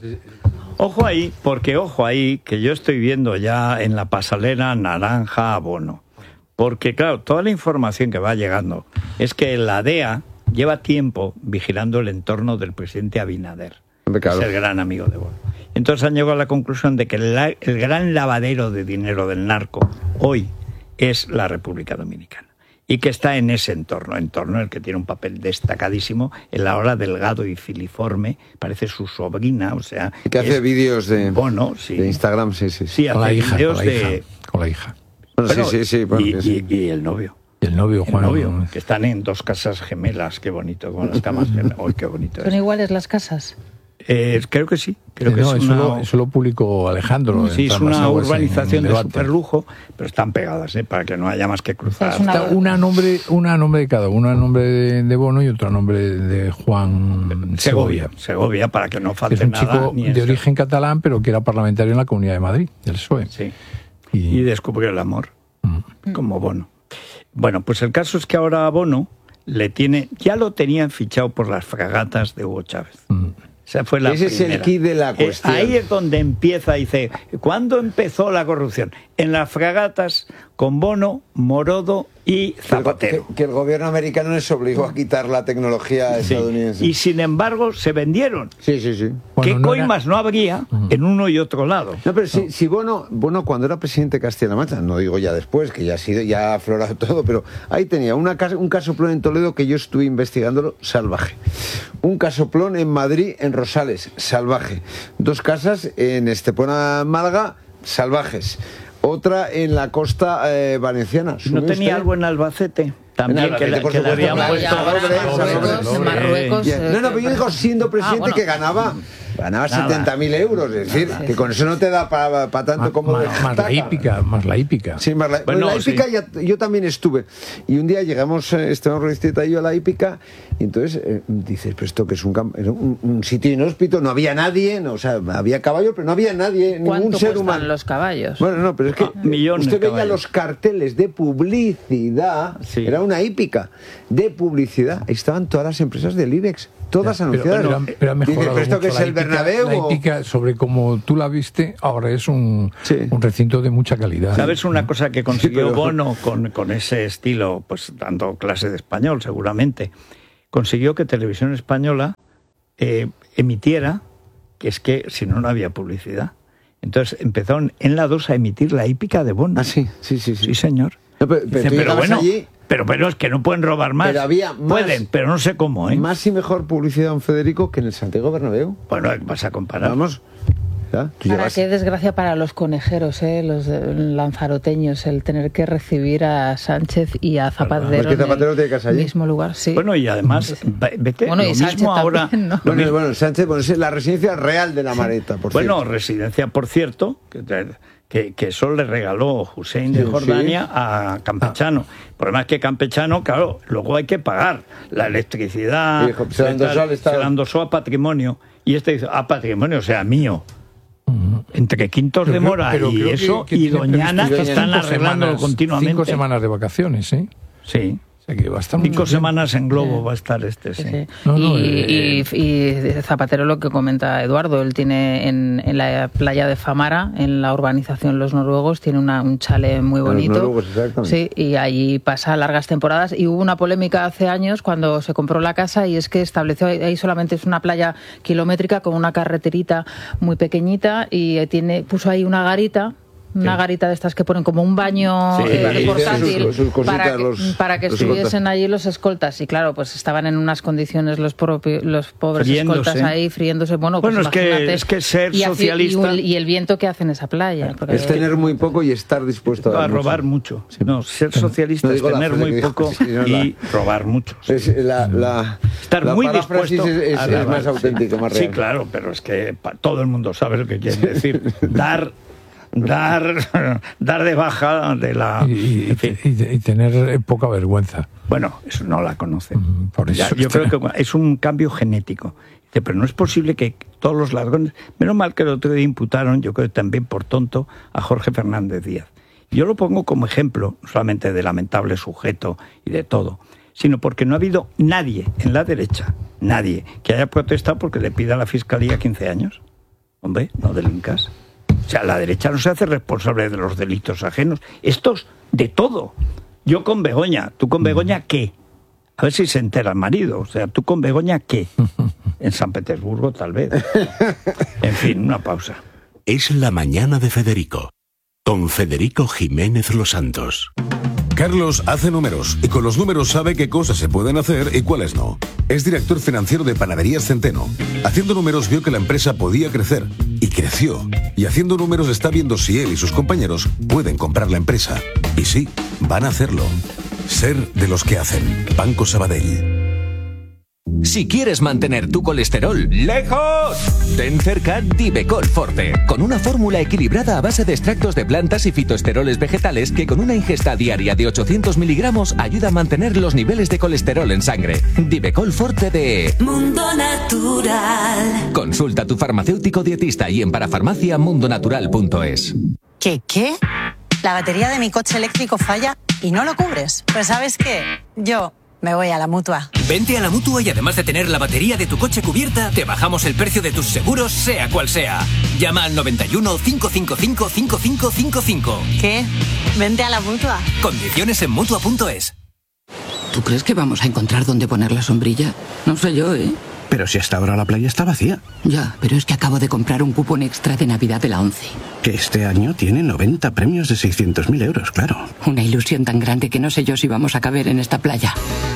Speaker 1: Ojo ahí, porque ojo ahí, que yo estoy viendo ya en la pasarela naranja abono. Porque claro, toda la información que va llegando es que la D E A lleva tiempo vigilando el entorno del presidente Abinader, claro. Es el gran amigo de Bono. Entonces han llegado a la conclusión de que el, el gran lavadero de dinero del narco hoy es la República Dominicana. y que está en ese entorno, entorno en el que tiene un papel destacadísimo, en la hora delgado y filiforme, parece su sobrina, o sea...
Speaker 5: Que hace vídeos de,
Speaker 1: Bono, sí.
Speaker 5: de Instagram, sí, sí.
Speaker 1: Sí,
Speaker 4: con
Speaker 1: hace
Speaker 4: la hija,
Speaker 1: vídeos
Speaker 4: con la hija,
Speaker 1: de...
Speaker 4: Con la hija.
Speaker 5: Bueno,
Speaker 1: Bueno,
Speaker 5: sí, sí, sí. Bueno,
Speaker 1: y,
Speaker 5: que sí.
Speaker 1: y- y el novio.
Speaker 4: Y el novio,
Speaker 1: El
Speaker 4: Juan.
Speaker 1: novio, que están en dos casas gemelas, qué bonito, con las camas gemelas. ¡Uy, qué bonito!
Speaker 14: ¿Son
Speaker 1: es.
Speaker 14: iguales las casas?
Speaker 1: Eh, creo que sí, creo
Speaker 4: Eh,
Speaker 1: que
Speaker 4: no,
Speaker 1: es
Speaker 4: eso,
Speaker 1: una...
Speaker 4: lo, eso lo publicó Alejandro.
Speaker 1: Sí,
Speaker 4: en
Speaker 1: es una
Speaker 4: Trasmasaguas, en
Speaker 1: urbanización
Speaker 4: el
Speaker 1: de
Speaker 4: debate.
Speaker 1: superlujo, pero están pegadas, ¿eh? Para que no haya más que cruzar.
Speaker 4: Está una a nombre, una a nombre de cada uno, una a nombre de, de Bono y otra a nombre de Juan
Speaker 1: Segovia,
Speaker 4: Segovia.
Speaker 1: Segovia, para que no
Speaker 4: Es
Speaker 1: falte
Speaker 4: un
Speaker 1: nada.
Speaker 4: chico
Speaker 1: ni
Speaker 4: de
Speaker 1: eso.
Speaker 4: origen catalán, pero que era parlamentario en la Comunidad de Madrid, del P S O E.
Speaker 1: Sí. Y, descubrió el amor, como Bono. Bueno, pues el caso es que ahora a Bono le tiene, ya lo tenían fichado por las fragatas de Hugo Chávez. Esa fue la
Speaker 5: Ese es el
Speaker 1: primera.
Speaker 5: quid de la
Speaker 1: Eh,
Speaker 5: cuestión.
Speaker 1: ahí es donde empieza, dice, ¿cuándo empezó la corrupción? En las fragatas con Bono, Morodo y Zapatero.
Speaker 5: Que, que el gobierno americano les obligó a quitar la tecnología
Speaker 1: Sí.
Speaker 5: estadounidense.
Speaker 1: Y sin embargo se vendieron.
Speaker 5: Sí, sí, sí.
Speaker 1: ¿Qué
Speaker 5: Bueno, no
Speaker 1: coimas no habría en uno y otro lado?
Speaker 5: No, pero si, si Bono, Bono cuando era presidente de Castilla-La Mancha, no digo ya después, que ya ha sido, ya ha aflorado todo, pero ahí tenía una casa, un casoplón en Toledo que yo estuve investigándolo, salvaje. Un casoplón en Madrid, en Rosales, salvaje. Dos casas en Estepona, Málaga, salvajes. Otra en la costa eh, valenciana.
Speaker 1: ¿No
Speaker 5: ¿Sume
Speaker 1: tenía
Speaker 5: usted?
Speaker 1: algo en Albacete? También
Speaker 5: En
Speaker 1: que,
Speaker 5: Albacete,
Speaker 1: la-
Speaker 5: por
Speaker 1: que le
Speaker 5: supuesto,
Speaker 1: habían
Speaker 5: claro,
Speaker 1: puesto...
Speaker 5: ya, Marruecos,
Speaker 14: en Marruecos,
Speaker 5: Ya. No, no, pero yo digo siendo presidente
Speaker 14: Ah, bueno.
Speaker 5: que ganaba ganaba
Speaker 1: Nada.
Speaker 5: setenta mil euros, es decir,
Speaker 1: Nada.
Speaker 5: que con eso no te da para tanto
Speaker 4: Más,
Speaker 5: como de
Speaker 4: más, más la
Speaker 5: taca.
Speaker 4: hípica, más la hípica.
Speaker 5: Sí, más la,
Speaker 1: Bueno,
Speaker 5: bueno, la
Speaker 1: sí.
Speaker 5: hípica ya- yo también estuve. Y un día llegamos, eh, Esteban Rodríguez y yo a la hípica, y entonces eh, dices, pero esto que es un, camp- era un, un sitio inhóspito, no había nadie, no, o sea, había caballo, pero no había nadie, ningún
Speaker 14: ¿Cuánto
Speaker 5: ser
Speaker 14: cuestan
Speaker 5: humano.
Speaker 14: los caballos?
Speaker 5: Bueno, no, pero es que
Speaker 1: millones
Speaker 5: usted
Speaker 1: de
Speaker 5: veía
Speaker 1: caballos.
Speaker 5: los carteles de publicidad,
Speaker 1: Sí.
Speaker 5: era una hípica de publicidad, ahí estaban todas las empresas del IBEX, todas
Speaker 4: Pero,
Speaker 5: anunciadas.
Speaker 4: pero, han- pero ha
Speaker 5: Dice,
Speaker 4: mejorado
Speaker 5: ¿pero esto
Speaker 4: mucho
Speaker 5: que es
Speaker 4: la
Speaker 5: el
Speaker 4: hípica,
Speaker 5: Bernabéu?
Speaker 4: La
Speaker 5: o-
Speaker 4: hípica, sobre como tú la viste, ahora es un, un recinto de mucha calidad.
Speaker 1: ¿Sabes una cosa que consiguió
Speaker 5: pero-
Speaker 1: Bono con, con ese estilo, pues dando clase de español seguramente? Consiguió que Televisión Española eh, emitiera, que es que si no, no había publicidad. Entonces empezaron en la dos a emitir la hípica de Bono.
Speaker 5: Ah, sí, sí, sí. Sí,
Speaker 1: Sí, señor.
Speaker 5: No, pero, pero
Speaker 1: Dice,
Speaker 5: tú
Speaker 1: pero
Speaker 5: llegabas
Speaker 1: bueno,
Speaker 5: allí,
Speaker 1: pero, pero es que no pueden robar más.
Speaker 5: Pero había más-
Speaker 1: Pueden, pero no sé cómo, ¿eh?
Speaker 5: más y mejor publicidad, don Federico, que en el Santiago Bernabéu.
Speaker 1: Bueno, vas a comparar.
Speaker 5: Vamos. ¿ya? Tú
Speaker 14: Para
Speaker 5: llegas-
Speaker 14: qué desgracia para los conejeros, ¿eh? Los eh, lanzaroteños, el tener que recibir a Sánchez y a Zapatero
Speaker 5: Porque Zapatero
Speaker 14: en
Speaker 5: tiene casa
Speaker 14: el
Speaker 5: allí.
Speaker 14: mismo lugar. Sí.
Speaker 1: Bueno, y además, ve- vete,
Speaker 14: Bueno, y
Speaker 1: lo
Speaker 14: Sánchez
Speaker 1: mismo ahora...
Speaker 14: también, ¿no?
Speaker 1: lo
Speaker 5: Bueno,
Speaker 1: mismo-
Speaker 5: bueno, Sánchez, bueno, es la residencia real de la Mareta, por
Speaker 1: Bueno,
Speaker 5: cierto.
Speaker 1: residencia, por cierto, que, que, que eso le regaló Hussein de
Speaker 5: Sí,
Speaker 1: Jordania a Campechano. El problema es que Campechano, claro, luego hay que pagar la electricidad,
Speaker 5: Sí, se la endosó al Estado.
Speaker 1: se la endosó a patrimonio, y este dice, a patrimonio, o sea, mío. Entre Quintos
Speaker 4: Pero
Speaker 1: de
Speaker 4: creo-
Speaker 1: Mora
Speaker 4: pero
Speaker 1: y
Speaker 4: creo que-
Speaker 1: eso,
Speaker 4: que
Speaker 1: y
Speaker 4: tiene
Speaker 1: Doñana, que
Speaker 4: previsto
Speaker 1: están
Speaker 4: cinco
Speaker 1: arreglándolo
Speaker 4: semanas-
Speaker 1: continuamente.
Speaker 4: Cinco semanas de vacaciones, ¿eh?
Speaker 1: Sí.
Speaker 4: O sea que va a estar muy
Speaker 1: Cinco
Speaker 4: bien.
Speaker 1: semanas en globo va a estar este, sí.
Speaker 14: Sí.
Speaker 4: No, no,
Speaker 14: y,
Speaker 4: eh,
Speaker 14: y- y Zapatero, lo que comenta Eduardo, él tiene en, en la playa de Famara, en la urbanización Los Noruegos, tiene una, un chale muy
Speaker 5: En Los
Speaker 14: bonito.
Speaker 5: Noruegos, exactamente.
Speaker 14: Sí, y allí pasa largas temporadas. Y hubo una polémica hace años cuando se compró la casa, y es que estableció ahí solamente es una playa kilométrica con una carreterita muy pequeñita, y tiene puso ahí una garita. Una garita de estas que ponen como un baño
Speaker 1: Sí,
Speaker 14: eh,
Speaker 1: sí, sí,
Speaker 14: portátil
Speaker 5: sus- sus cositas,
Speaker 14: para que,
Speaker 5: los-
Speaker 14: para que
Speaker 5: los
Speaker 14: estuviesen
Speaker 5: escoltas.
Speaker 14: allí los escoltas. Y claro, pues estaban en unas condiciones los, propi- los pobres
Speaker 1: Friéndose.
Speaker 14: escoltas ahí friéndose. Bueno,
Speaker 1: Bueno,
Speaker 14: pues
Speaker 1: es que-
Speaker 14: imagínate.
Speaker 1: es que ser
Speaker 14: y así-
Speaker 1: socialista-
Speaker 14: Y, el- y el viento que hace en esa playa. porque-
Speaker 5: Es tener muy poco y estar dispuesto a,
Speaker 1: A
Speaker 5: dar
Speaker 1: robar mucho. No, ser socialista
Speaker 5: No
Speaker 1: es
Speaker 5: digo la
Speaker 1: tener
Speaker 5: frase
Speaker 1: muy
Speaker 5: que dijo,
Speaker 1: poco
Speaker 5: sí, no,
Speaker 1: y
Speaker 5: la-
Speaker 1: robar mucho.
Speaker 5: Es la, la,
Speaker 1: Estar
Speaker 5: la
Speaker 1: muy
Speaker 5: paráfrasis
Speaker 1: dispuesto
Speaker 5: es, es-
Speaker 1: a
Speaker 5: es
Speaker 1: robar,
Speaker 5: más
Speaker 1: sí.
Speaker 5: auténtico, más real.
Speaker 1: Sí, claro, pero es que pa- todo el mundo sabe lo que quiere decir. Dar, dar, dar de baja de la...
Speaker 4: Y, y-
Speaker 1: en fin.
Speaker 4: y- y tener eh, poca vergüenza.
Speaker 1: Bueno, eso no la conocen.
Speaker 4: Mm, por
Speaker 1: Ya,
Speaker 4: eso
Speaker 1: yo
Speaker 4: está-
Speaker 1: creo que es un cambio genético. Dice, pero no es posible que todos los ladrones... Menos mal que el otro día imputaron, yo creo también por tonto, a Jorge Fernández Díaz. Yo lo pongo como ejemplo, no solamente de lamentable sujeto y de todo, sino porque no ha habido nadie en la derecha, nadie, que haya protestado porque le pida a la Fiscalía quince años. Hombre, no delincas. O sea, la derecha no se hace responsable de los delitos ajenos. Estos, de todo. Yo con Begoña, ¿tú con Begoña qué? A ver si se entera el marido. O sea, ¿tú con Begoña qué? En San Petersburgo, tal vez. En fin, una pausa.
Speaker 8: Es la mañana de Federico, con Federico Jiménez Los Santos.
Speaker 15: Carlos hace números y con los números sabe qué cosas se pueden hacer y cuáles no. Es director financiero de Panaderías Centeno. Haciendo números vio que la empresa podía crecer y creció. Y haciendo números está viendo si él y sus compañeros pueden comprar la empresa. Y sí, van a hacerlo. Ser de los que hacen. Banco Sabadell.
Speaker 16: Si quieres mantener tu colesterol lejos, ten cerca Divecol Forte, con una fórmula equilibrada a base de extractos de plantas y fitoesteroles vegetales que con una ingesta diaria de ochocientos miligramos ayuda a mantener los niveles de colesterol en sangre. Divecol Forte de
Speaker 17: Mundo Natural.
Speaker 16: Consulta a tu farmacéutico dietista y en parafarmacia mundonatural punto es.
Speaker 18: ¿Qué qué? La batería de mi coche eléctrico falla y no lo cubres. Pues ¿sabes qué? Yo me voy a la Mutua.
Speaker 20: Vente a la Mutua y además de tener la batería de tu coche cubierta, te bajamos el precio de tus seguros, sea cual sea. Llama al noventa y uno, cinco cinco cinco, cinco cinco cinco cinco.
Speaker 18: ¿Qué? Vente a la Mutua.
Speaker 20: Condiciones en Mutua punto es.
Speaker 21: ¿Tú crees que vamos a encontrar dónde poner la sombrilla? No sé yo, ¿eh?
Speaker 22: Pero si hasta ahora la playa está vacía.
Speaker 21: Ya, pero es que acabo de comprar un cupón extra de Navidad de la ONCE.
Speaker 22: Que este año tiene noventa premios de seiscientos mil euros, claro.
Speaker 21: Una ilusión tan grande que no sé yo si vamos a caber en esta playa.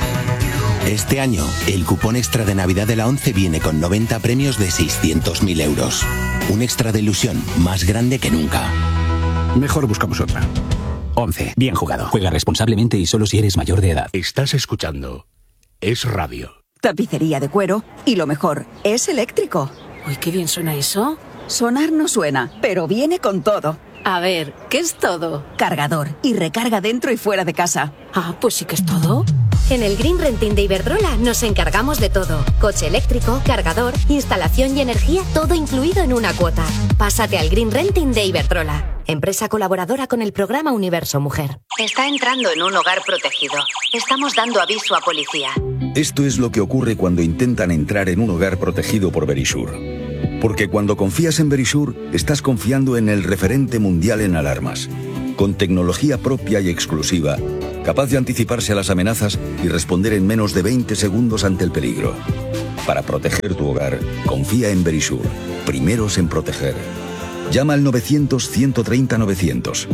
Speaker 23: Este año, el cupón extra de Navidad de la ONCE viene con noventa premios de seiscientos mil euros. Un extra de ilusión más grande que nunca.
Speaker 22: Mejor buscamos otra.
Speaker 24: ONCE. Bien jugado. Juega responsablemente y solo si eres mayor de edad.
Speaker 8: Estás escuchando Es Radio.
Speaker 30: Tapicería de cuero y lo mejor, es eléctrico.
Speaker 18: Uy, qué bien suena eso.
Speaker 30: Sonar no suena, pero viene con todo.
Speaker 18: A ver, ¿qué es todo?
Speaker 30: Cargador y recarga dentro y fuera de casa.
Speaker 18: Ah, pues sí que es todo.
Speaker 31: En el Green Renting de Iberdrola nos encargamos de todo. Coche eléctrico, cargador, instalación y energía, todo incluido en una cuota. Pásate al Green Renting de Iberdrola, empresa colaboradora con el programa Universo Mujer.
Speaker 32: Está entrando en un hogar protegido. Estamos dando aviso a policía.
Speaker 33: Esto es lo que ocurre cuando intentan entrar en un hogar protegido por Verisur. Porque cuando confías en Verisur, estás confiando en el referente mundial en alarmas. Con tecnología propia y exclusiva, capaz de anticiparse a las amenazas y responder en menos de veinte segundos ante el peligro. Para proteger tu hogar, confía en Verisur. Primeros en proteger. Llama al novecientos, ciento treinta, novecientos.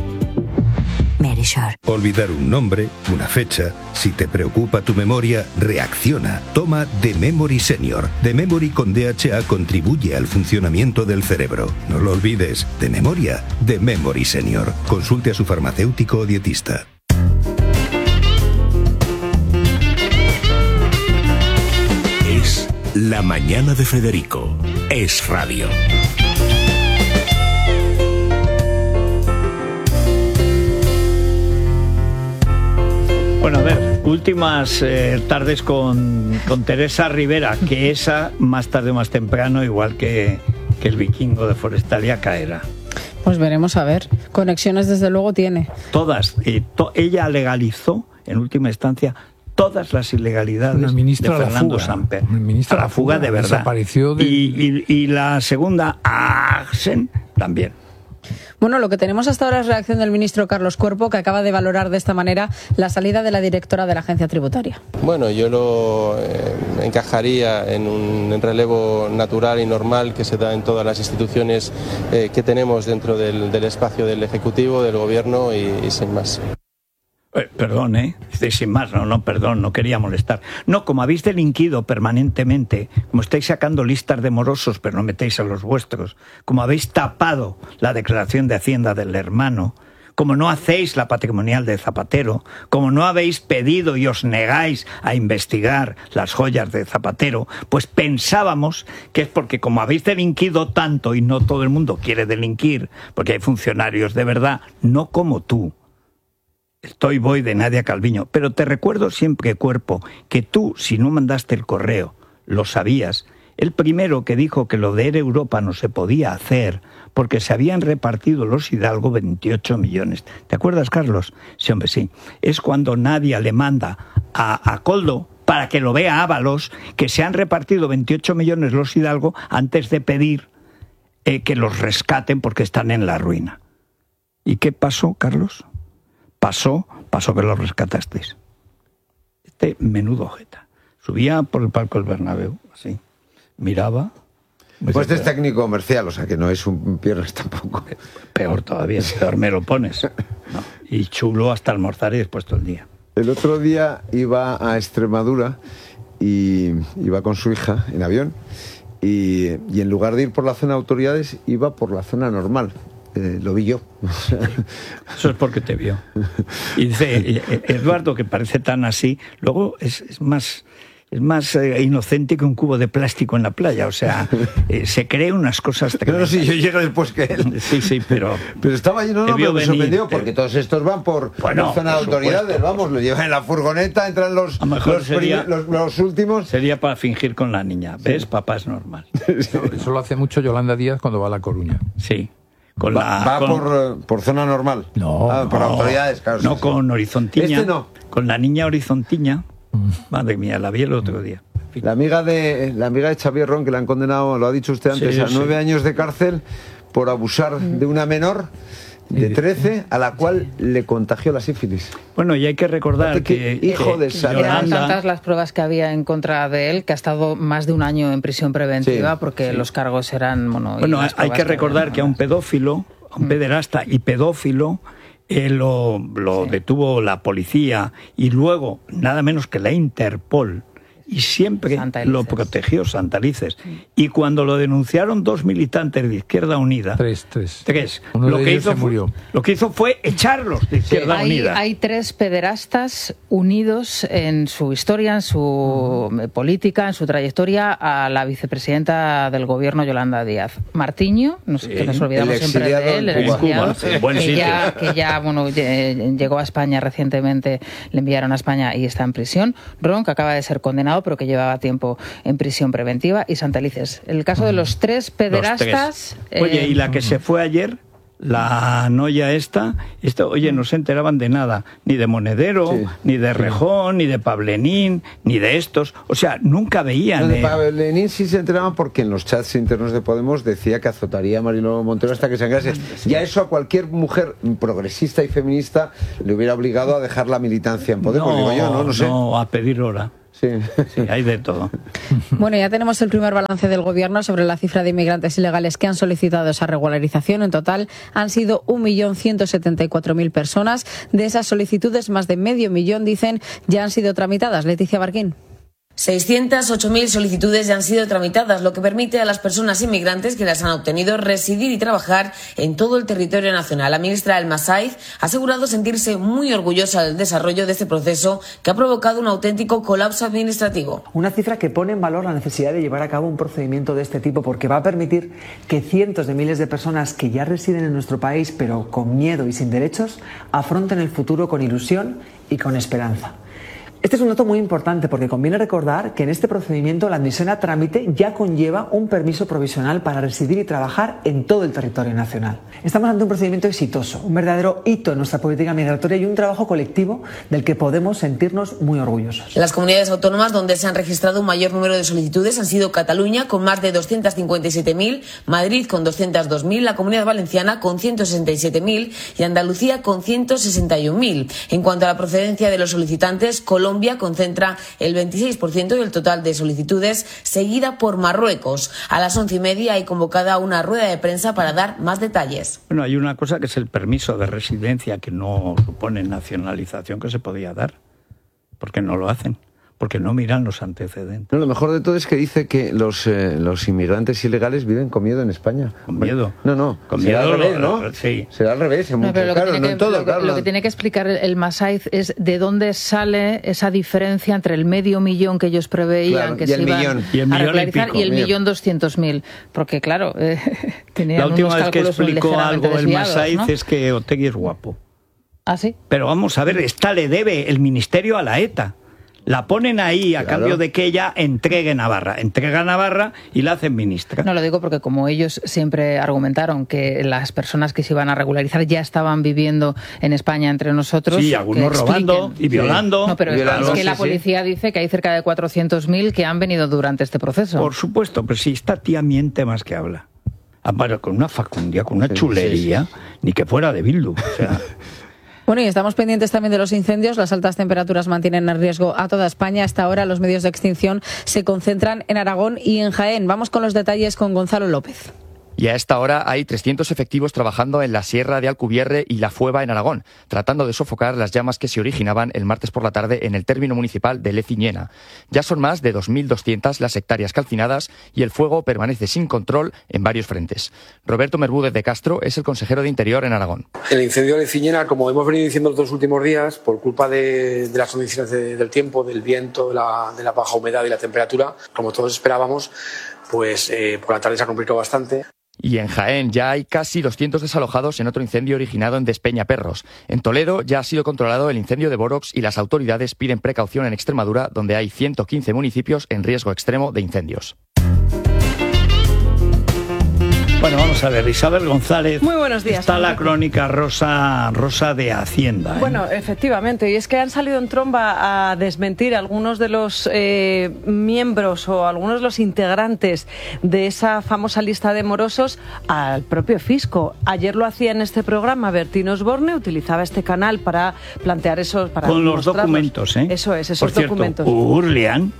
Speaker 32: Verisur.
Speaker 2: Olvidar un nombre, una fecha. Si te preocupa tu memoria, reacciona. Toma The Memory Senior. The Memory con D H A contribuye al funcionamiento del cerebro. No lo olvides. De memoria, The Memory Senior. Consulte a su farmacéutico o dietista.
Speaker 8: Es La Mañana de Federico. Es Radio.
Speaker 1: Bueno, a ver, últimas eh, tardes con, con Teresa Rivera, que esa más tarde o más temprano, igual que, que el vikingo de Forestalia, caerá.
Speaker 14: Pues veremos a ver. Conexiones desde luego tiene.
Speaker 1: Todas. Eh, to, ella legalizó, en última instancia, todas las ilegalidades de Fernando Samper.
Speaker 4: Ministra
Speaker 1: a la fuga, fuga de verdad.
Speaker 4: Desapareció de...
Speaker 1: y, y, y la segunda, Axen, también.
Speaker 14: Bueno, lo que tenemos hasta ahora es reacción del ministro Carlos Cuerpo, que acaba de valorar de esta manera la salida de la directora de la agencia tributaria.
Speaker 34: Bueno, yo lo eh, encajaría en un relevo natural y normal que se da en todas las instituciones eh, que tenemos dentro del, del espacio del Ejecutivo, del Gobierno y, y sin más.
Speaker 1: Eh, perdón, ¿eh? Sin más, no, no, perdón, no quería molestar. No, como habéis delinquido permanentemente, como estáis sacando listas de morosos, pero no metéis a los vuestros, como habéis tapado la declaración de Hacienda del hermano, como no hacéis la patrimonial de Zapatero, como no habéis pedido y os negáis a investigar las joyas de Zapatero, pues pensábamos que es porque como habéis delinquido tanto y no todo el mundo quiere delinquir, porque hay funcionarios de verdad, no como tú. Estoy voy de Nadia Calviño, pero te recuerdo siempre, Cuerpo, que tú, si no mandaste el correo, lo sabías. El primero que dijo que lo de Air Europa no se podía hacer porque se habían repartido los Hidalgo veintiocho millones. ¿Te acuerdas, Carlos? Sí, hombre, sí. Es cuando Nadia le manda a, a Coldo para que lo vea Ábalos que se han repartido veintiocho millones los Hidalgo antes de pedir eh, que los rescaten porque están en la ruina. ¿Y qué pasó, Carlos? Pasó, pasó que lo rescatasteis. Este menudo jeta. Subía por el palco del Bernabéu, así. Miraba.
Speaker 5: Pues este es técnico comercial, o sea que no es un piernas tampoco.
Speaker 1: Peor todavía, peor me lo pones. No. Y chulo hasta almorzar y después todo el día.
Speaker 5: El otro día iba a Extremadura y iba con su hija en avión y, y en lugar de ir por la zona de autoridades iba por la zona normal. Eh, lo vi yo.
Speaker 1: Eso es porque te vio. Y dice Eduardo, que parece tan así, luego es, es más... Es más eh, inocente que un cubo de plástico en la playa, o sea, eh, se cree unas cosas tremendas.
Speaker 5: No, sí, yo llego después que él.
Speaker 1: Sí, sí, pero...
Speaker 5: Pero estaba lleno, no, no, me sorprendió, porque todos estos van por, bueno, por zona de autoridades, supuesto. Vamos, lo llevan en la furgoneta, entran los, los, sería, los, los últimos...
Speaker 1: Sería para fingir con la niña, ¿ves? Sí. Papá es normal.
Speaker 4: Eso, eso lo hace mucho Yolanda Díaz cuando va a La Coruña.
Speaker 1: Sí. Con
Speaker 5: va
Speaker 1: la,
Speaker 5: va
Speaker 1: con...
Speaker 5: Por, por zona normal.
Speaker 1: No,
Speaker 5: ah, por
Speaker 1: no,
Speaker 5: autoridades, claro.
Speaker 1: No,
Speaker 5: sí,
Speaker 1: con
Speaker 5: sí.
Speaker 1: Horizontiña.
Speaker 5: Este no.
Speaker 1: Con la niña Horizontiña. Madre mía, la vi el otro día.
Speaker 5: La amiga de la amiga de Xavier Ron, que le han condenado, lo ha dicho usted antes, sí, a nueve sí. años de cárcel por abusar de una menor de trece a la cual le contagió la sífilis.
Speaker 1: Bueno, y hay que recordar que,
Speaker 5: que hijo
Speaker 1: que,
Speaker 5: de Sara.
Speaker 14: Eran tantas las pruebas que había en contra de él que ha estado más de un año en prisión preventiva sí, porque sí. los cargos eran... Bueno,
Speaker 1: bueno hay que recordar que, que a un pedófilo, a un pederasta y pedófilo, él lo, lo sí. detuvo la policía y luego nada menos que la Interpol. Y siempre lo protegió Santalices. Y cuando lo denunciaron dos militantes de Izquierda Unida...
Speaker 4: Tres, tres.
Speaker 1: Tres.
Speaker 4: Uno
Speaker 1: lo,
Speaker 4: de
Speaker 1: que
Speaker 4: ellos
Speaker 1: hizo
Speaker 4: se murió.
Speaker 1: Fue, lo que hizo fue echarlos de Izquierda
Speaker 14: hay,
Speaker 1: Unida.
Speaker 14: Hay tres pederastas unidos en su historia, en su uh-huh. política, en su trayectoria, a la vicepresidenta del gobierno, Yolanda Díaz. Martiño, no sé, sí. que nos olvidamos siempre de él, el exiliado, que, ya, que ya bueno, llegó a España recientemente, le enviaron a España y está en prisión. Ron, que acaba de ser condenado, pero que llevaba tiempo en prisión preventiva, y Santalices. El caso de los tres pederastas...
Speaker 1: Los tres. Oye, eh, ¿y la que se fue ayer? La noya esta, esto, oye, no se enteraban de nada, ni de Monedero, sí. ni de Rejón, ni de Pablenín, ni de estos, o sea, nunca veían.
Speaker 5: No, de Pablenín sí se enteraban porque en los chats internos de Podemos decía que azotaría a Mariló Montero hasta que sangrase. Sí. Ya eso a cualquier mujer progresista y feminista le hubiera obligado a dejar la militancia en Podemos,
Speaker 1: no,
Speaker 5: digo yo, ¿no? No sé.
Speaker 1: No, a pedir hora.
Speaker 5: Sí.
Speaker 1: sí, hay de todo.
Speaker 3: Bueno, ya tenemos el primer balance del Gobierno sobre la cifra de inmigrantes ilegales que han solicitado esa regularización. En total han sido un millón ciento setenta y cuatro mil personas. De esas solicitudes, más de medio millón, dicen, ya han sido tramitadas. Leticia Barquín.
Speaker 6: seiscientas ocho mil solicitudes ya han sido tramitadas, lo que permite a las personas inmigrantes que las han obtenido residir y trabajar en todo el territorio nacional. La ministra Elma Saiz ha asegurado sentirse muy orgullosa del desarrollo de este proceso que ha provocado un auténtico colapso administrativo.
Speaker 7: Una cifra que pone en valor la necesidad de llevar a cabo un procedimiento de este tipo porque va a permitir que cientos de miles de personas que ya residen en nuestro país pero con miedo y sin derechos afronten el futuro con ilusión y con esperanza. Este es un dato muy importante porque conviene recordar que en este procedimiento la admisión a trámite ya conlleva un permiso provisional para residir y trabajar en todo el territorio nacional. Estamos ante un procedimiento exitoso, un verdadero hito en nuestra política migratoria y un trabajo colectivo del que podemos sentirnos muy orgullosos.
Speaker 6: Las comunidades autónomas donde se han registrado un mayor número de solicitudes han sido Cataluña con más de doscientas cincuenta y siete mil, Madrid con doscientas dos mil, la Comunidad Valenciana con ciento sesenta y siete mil y Andalucía con ciento sesenta y un mil. En cuanto a la procedencia de los solicitantes, Colombia Colombia concentra el veintiséis por ciento del total de solicitudes, seguida por Marruecos. A las once y media hay convocada una rueda de prensa para dar más detalles.
Speaker 1: Bueno, hay una cosa que es el permiso de residencia que no supone nacionalización que se podía dar. ¿Por qué no lo hacen? Porque no miran los antecedentes.
Speaker 5: No, lo mejor de todo es que dice que los, eh, los inmigrantes ilegales viven con miedo en España.
Speaker 1: ¿Con miedo?
Speaker 5: No, no.
Speaker 1: Con
Speaker 5: será
Speaker 1: miedo,
Speaker 5: al revés,
Speaker 1: lo,
Speaker 5: ¿no?
Speaker 1: Sí.
Speaker 5: Será al revés, en
Speaker 14: no,
Speaker 5: muchos casos, no
Speaker 14: que,
Speaker 5: en todo,
Speaker 14: lo,
Speaker 5: claro.
Speaker 14: Lo que tiene que explicar el Masaiz es de dónde sale esa diferencia entre el medio millón que ellos preveían, claro, que se iban
Speaker 1: y el
Speaker 14: a regularizar,
Speaker 1: y,
Speaker 14: y el millón doscientos mil. Porque, claro, eh, tenían
Speaker 1: la última
Speaker 14: unos
Speaker 1: vez que explicó algo el Masaiz, ¿no? Es que Otegi es guapo.
Speaker 14: ¿Ah, sí?
Speaker 1: Pero vamos a ver, esta le debe el ministerio a la ETA. La ponen ahí a claro. cambio de que ella entregue Navarra. Entrega Navarra y la hacen ministra.
Speaker 14: No, lo digo porque como ellos siempre argumentaron que las personas que se iban a regularizar ya estaban viviendo en España entre nosotros.
Speaker 1: Sí, algunos robando y violando.
Speaker 14: No, pero
Speaker 1: violando,
Speaker 14: es que
Speaker 1: sí,
Speaker 14: la policía sí. dice que hay cerca de cuatrocientos mil que han venido durante este proceso.
Speaker 1: Por supuesto, pero si esta tía miente más que habla. Aparte, con una facundia, con una sí, chulería, sí, sí. ni que fuera de Bildu. O sea...
Speaker 3: Bueno, y estamos pendientes también de los incendios. Las altas temperaturas mantienen en riesgo a toda España. Hasta ahora los medios de extinción se concentran en Aragón y en Jaén. Vamos con los detalles con Gonzalo López.
Speaker 9: Y a esta hora hay trescientos efectivos trabajando en la Sierra de Alcubierre y La Fueva en Aragón, tratando de sofocar las llamas que se originaban el martes por la tarde en el término municipal de Leciñena. Ya son más de dos mil doscientas las hectáreas calcinadas y el fuego permanece sin control en varios frentes. Roberto Merbúdez de Castro es el consejero de Interior en Aragón.
Speaker 10: El incendio de Leciñena, como hemos venido diciendo los dos últimos días, por culpa de, de las condiciones de, del tiempo, del viento, de la, de la baja humedad y la temperatura, como todos esperábamos, pues eh, por la tarde se ha complicado bastante.
Speaker 9: Y en Jaén ya hay casi doscientos desalojados en otro incendio originado en Despeñaperros. En Toledo ya ha sido controlado el incendio de Borox y las autoridades piden precaución en Extremadura, donde hay ciento quince municipios en riesgo extremo de incendios.
Speaker 1: Bueno, vamos a ver, Isabel González.
Speaker 11: Muy buenos días.
Speaker 1: Está la crónica rosa, rosa de Hacienda. ¿eh?
Speaker 11: Bueno, efectivamente, y es que han salido en tromba a desmentir algunos de los eh, miembros o algunos de los integrantes de esa famosa lista de morosos al propio fisco. Ayer lo hacía en este programa Bertín Osborne, utilizaba este canal para plantear esos... Para
Speaker 1: Con los documentos, ¿eh?
Speaker 11: Eso es, esos
Speaker 1: Por cierto,
Speaker 11: documentos.
Speaker 1: Urlian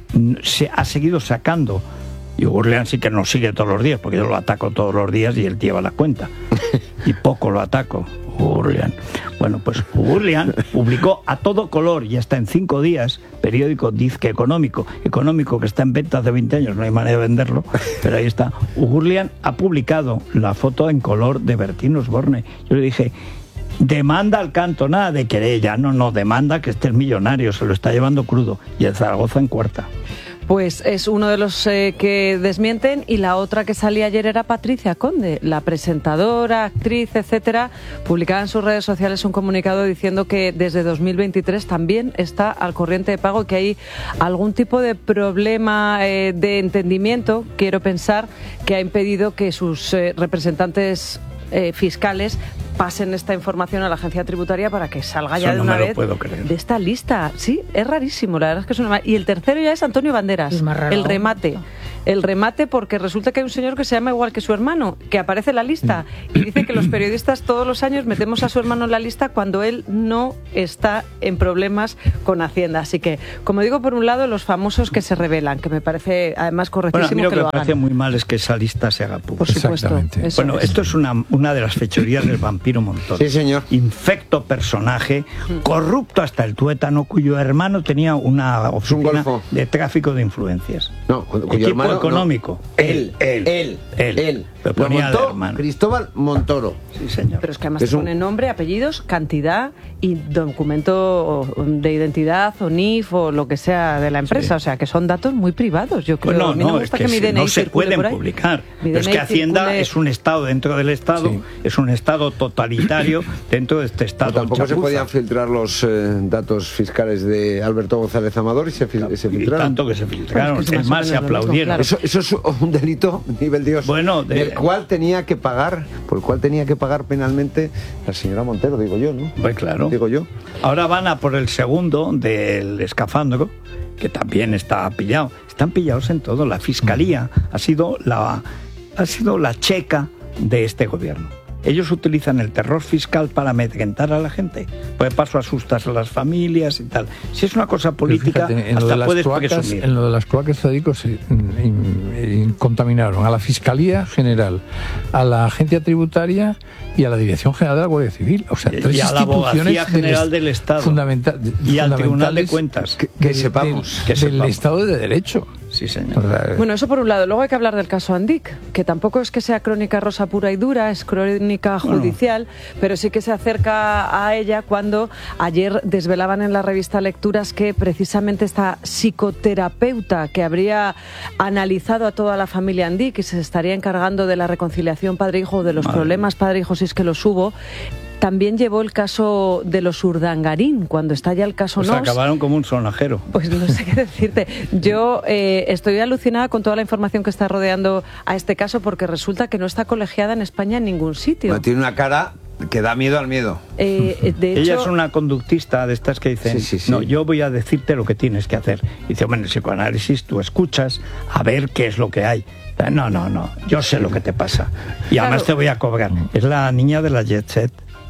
Speaker 1: se ha seguido sacando. Y Urlian sí que nos sigue todos los días, porque yo lo ataco todos los días y él lleva la cuenta. Y poco lo ataco, Urlian. Bueno, pues Urlian publicó a todo color, y hasta en cinco días, periódico Dizque Económico, económico que está en venta hace veinte años, no hay manera de venderlo, pero ahí está. Urlian ha publicado la foto en color de Bertín Osborne. Yo le dije... Demanda al canto, nada de querella, no, no, demanda que este es millonario, se lo está llevando crudo, y el Zaragoza en cuarta.
Speaker 11: Pues es uno de los eh, que desmienten, y la otra que salía ayer era Patricia Conde, la presentadora, actriz, etcétera, publicaba en sus redes sociales un comunicado diciendo que desde dos mil veintitrés también está al corriente de pago, que hay algún tipo de problema eh, de entendimiento, quiero pensar, que ha impedido que sus eh, representantes eh, fiscales pasen esta información a la agencia tributaria para que salga ya
Speaker 1: Eso
Speaker 11: de
Speaker 1: no
Speaker 11: una
Speaker 1: me lo
Speaker 11: vez
Speaker 1: puedo creer.
Speaker 11: de esta lista. Sí, es rarísimo, la verdad es que es una... Y el tercero ya es Antonio Banderas,
Speaker 14: Es más raro.
Speaker 11: el remate. El remate porque resulta que hay un señor que se llama igual que su hermano, que aparece en la lista y dice que los periodistas todos los años metemos a su hermano en la lista cuando él no está en problemas con Hacienda. Así que, como digo, por un lado, los famosos que se revelan, que me parece además correctísimo
Speaker 1: bueno, a mí lo
Speaker 11: que,
Speaker 1: que
Speaker 11: lo
Speaker 1: me parece
Speaker 11: hagan.
Speaker 1: muy mal es que esa lista se haga pública.
Speaker 11: Por supuesto. Eso
Speaker 1: Bueno,
Speaker 11: es.
Speaker 1: esto es una, una de las fechorías del vampiro Montoro.
Speaker 5: Sí, señor.
Speaker 1: Infecto personaje, corrupto hasta el tuétano, cuyo hermano tenía una oficina de tráfico de influencias.
Speaker 5: No, cuyo
Speaker 1: Equipo
Speaker 5: hermano,
Speaker 1: económico.
Speaker 5: no. Él, él, él,
Speaker 1: él.
Speaker 5: él.
Speaker 1: Lo
Speaker 5: Lo
Speaker 1: ponía
Speaker 5: montó
Speaker 1: el hermano.
Speaker 5: Cristóbal Montoro.
Speaker 1: Sí, señor.
Speaker 11: Pero es que además
Speaker 5: Es
Speaker 11: te
Speaker 5: un-
Speaker 11: pone nombre, apellidos, cantidad y documento de identidad o N I F o lo que sea de la empresa. O sea, que son datos muy privados. Yo creo.
Speaker 1: Bueno,
Speaker 11: a mí no,
Speaker 1: no,
Speaker 11: me
Speaker 1: es
Speaker 11: gusta
Speaker 1: que,
Speaker 11: que, mi
Speaker 1: si
Speaker 11: D N I
Speaker 1: no se
Speaker 11: circule
Speaker 1: pueden
Speaker 11: por ahí.
Speaker 1: publicar.
Speaker 11: Mi
Speaker 1: Pero es
Speaker 11: D N I
Speaker 1: que Hacienda
Speaker 11: circule-
Speaker 1: es un Estado dentro del Estado, es un Estado totalitario dentro de este Estado.
Speaker 5: Tampoco se
Speaker 1: chapuza.
Speaker 5: podían filtrar los eh, datos fiscales de Alberto González Amador y se, fil- se
Speaker 1: Y
Speaker 5: filtraron.
Speaker 1: tanto que se filtraron,
Speaker 5: Pues que
Speaker 1: es más, se aplaudieron.
Speaker 5: Eso, eso es un delito nivel Dios.
Speaker 1: Bueno, de-
Speaker 5: del cual tenía que pagar, por el cual tenía que pagar penalmente la señora Montero, digo yo, ¿no?
Speaker 1: Pues claro.
Speaker 5: Digo yo.
Speaker 1: Ahora van a por el segundo del escafandro, que también está pillado. Están pillados en todo. La Fiscalía ha sido la, ha sido la checa de este gobierno. Ellos utilizan el terror fiscal para amedrentar a la gente. Pues de paso asustas a las familias y tal. Si es una cosa política,
Speaker 4: Fíjate, en lo de
Speaker 1: hasta
Speaker 4: las
Speaker 1: puedes
Speaker 4: cloacas,
Speaker 1: presumir.
Speaker 4: en lo de las cloacas Zadicos se in- in- contaminaron a la Fiscalía General, a la Agencia Tributaria y a la Dirección General de la Guardia Civil. O sea,
Speaker 1: Y-
Speaker 4: tres
Speaker 1: y a la Abogacía
Speaker 4: instituciones
Speaker 1: General
Speaker 4: est-
Speaker 1: del Estado.
Speaker 4: fundamenta-
Speaker 1: Y al Tribunal de
Speaker 4: fundamentales
Speaker 1: Cuentas.
Speaker 5: Que, que
Speaker 4: del-
Speaker 5: sepamos.
Speaker 4: del,
Speaker 1: que
Speaker 4: del
Speaker 1: sepamos.
Speaker 4: Estado de Derecho.
Speaker 1: Sí, señor.
Speaker 4: O sea,
Speaker 11: Bueno, eso por un lado. Luego hay que hablar del caso Andic, que tampoco es que sea crónica rosa pura y dura, es crónica judicial, pero sí que se acerca a ella cuando ayer desvelaban en la revista Lecturas que precisamente esta psicoterapeuta que habría analizado a toda la familia Andic y se estaría encargando de la reconciliación padre-hijo, de los
Speaker 1: Madre
Speaker 11: problemas padre-hijo si es que los hubo, también llevó el caso de los Urdangarín, cuando está ya el caso
Speaker 1: Pues
Speaker 11: Nos.
Speaker 1: acabaron como un sonajero.
Speaker 11: Pues no sé qué decirte. Yo eh, estoy alucinada con toda la información que está rodeando a este caso porque resulta que no está colegiada en España en ningún sitio.
Speaker 5: Bueno, tiene una cara que da miedo al miedo.
Speaker 11: Eh, de hecho,
Speaker 1: Ella es una conductista de estas que dicen,
Speaker 5: Sí, sí, sí.
Speaker 1: no, yo voy a decirte lo que tienes que hacer. Dice, bueno, en el psicoanálisis tú escuchas a ver qué es lo que hay. No, no, no, yo sé lo que te pasa. Y además
Speaker 11: Claro.
Speaker 1: te voy a cobrar. Es la niña de la Jet Set.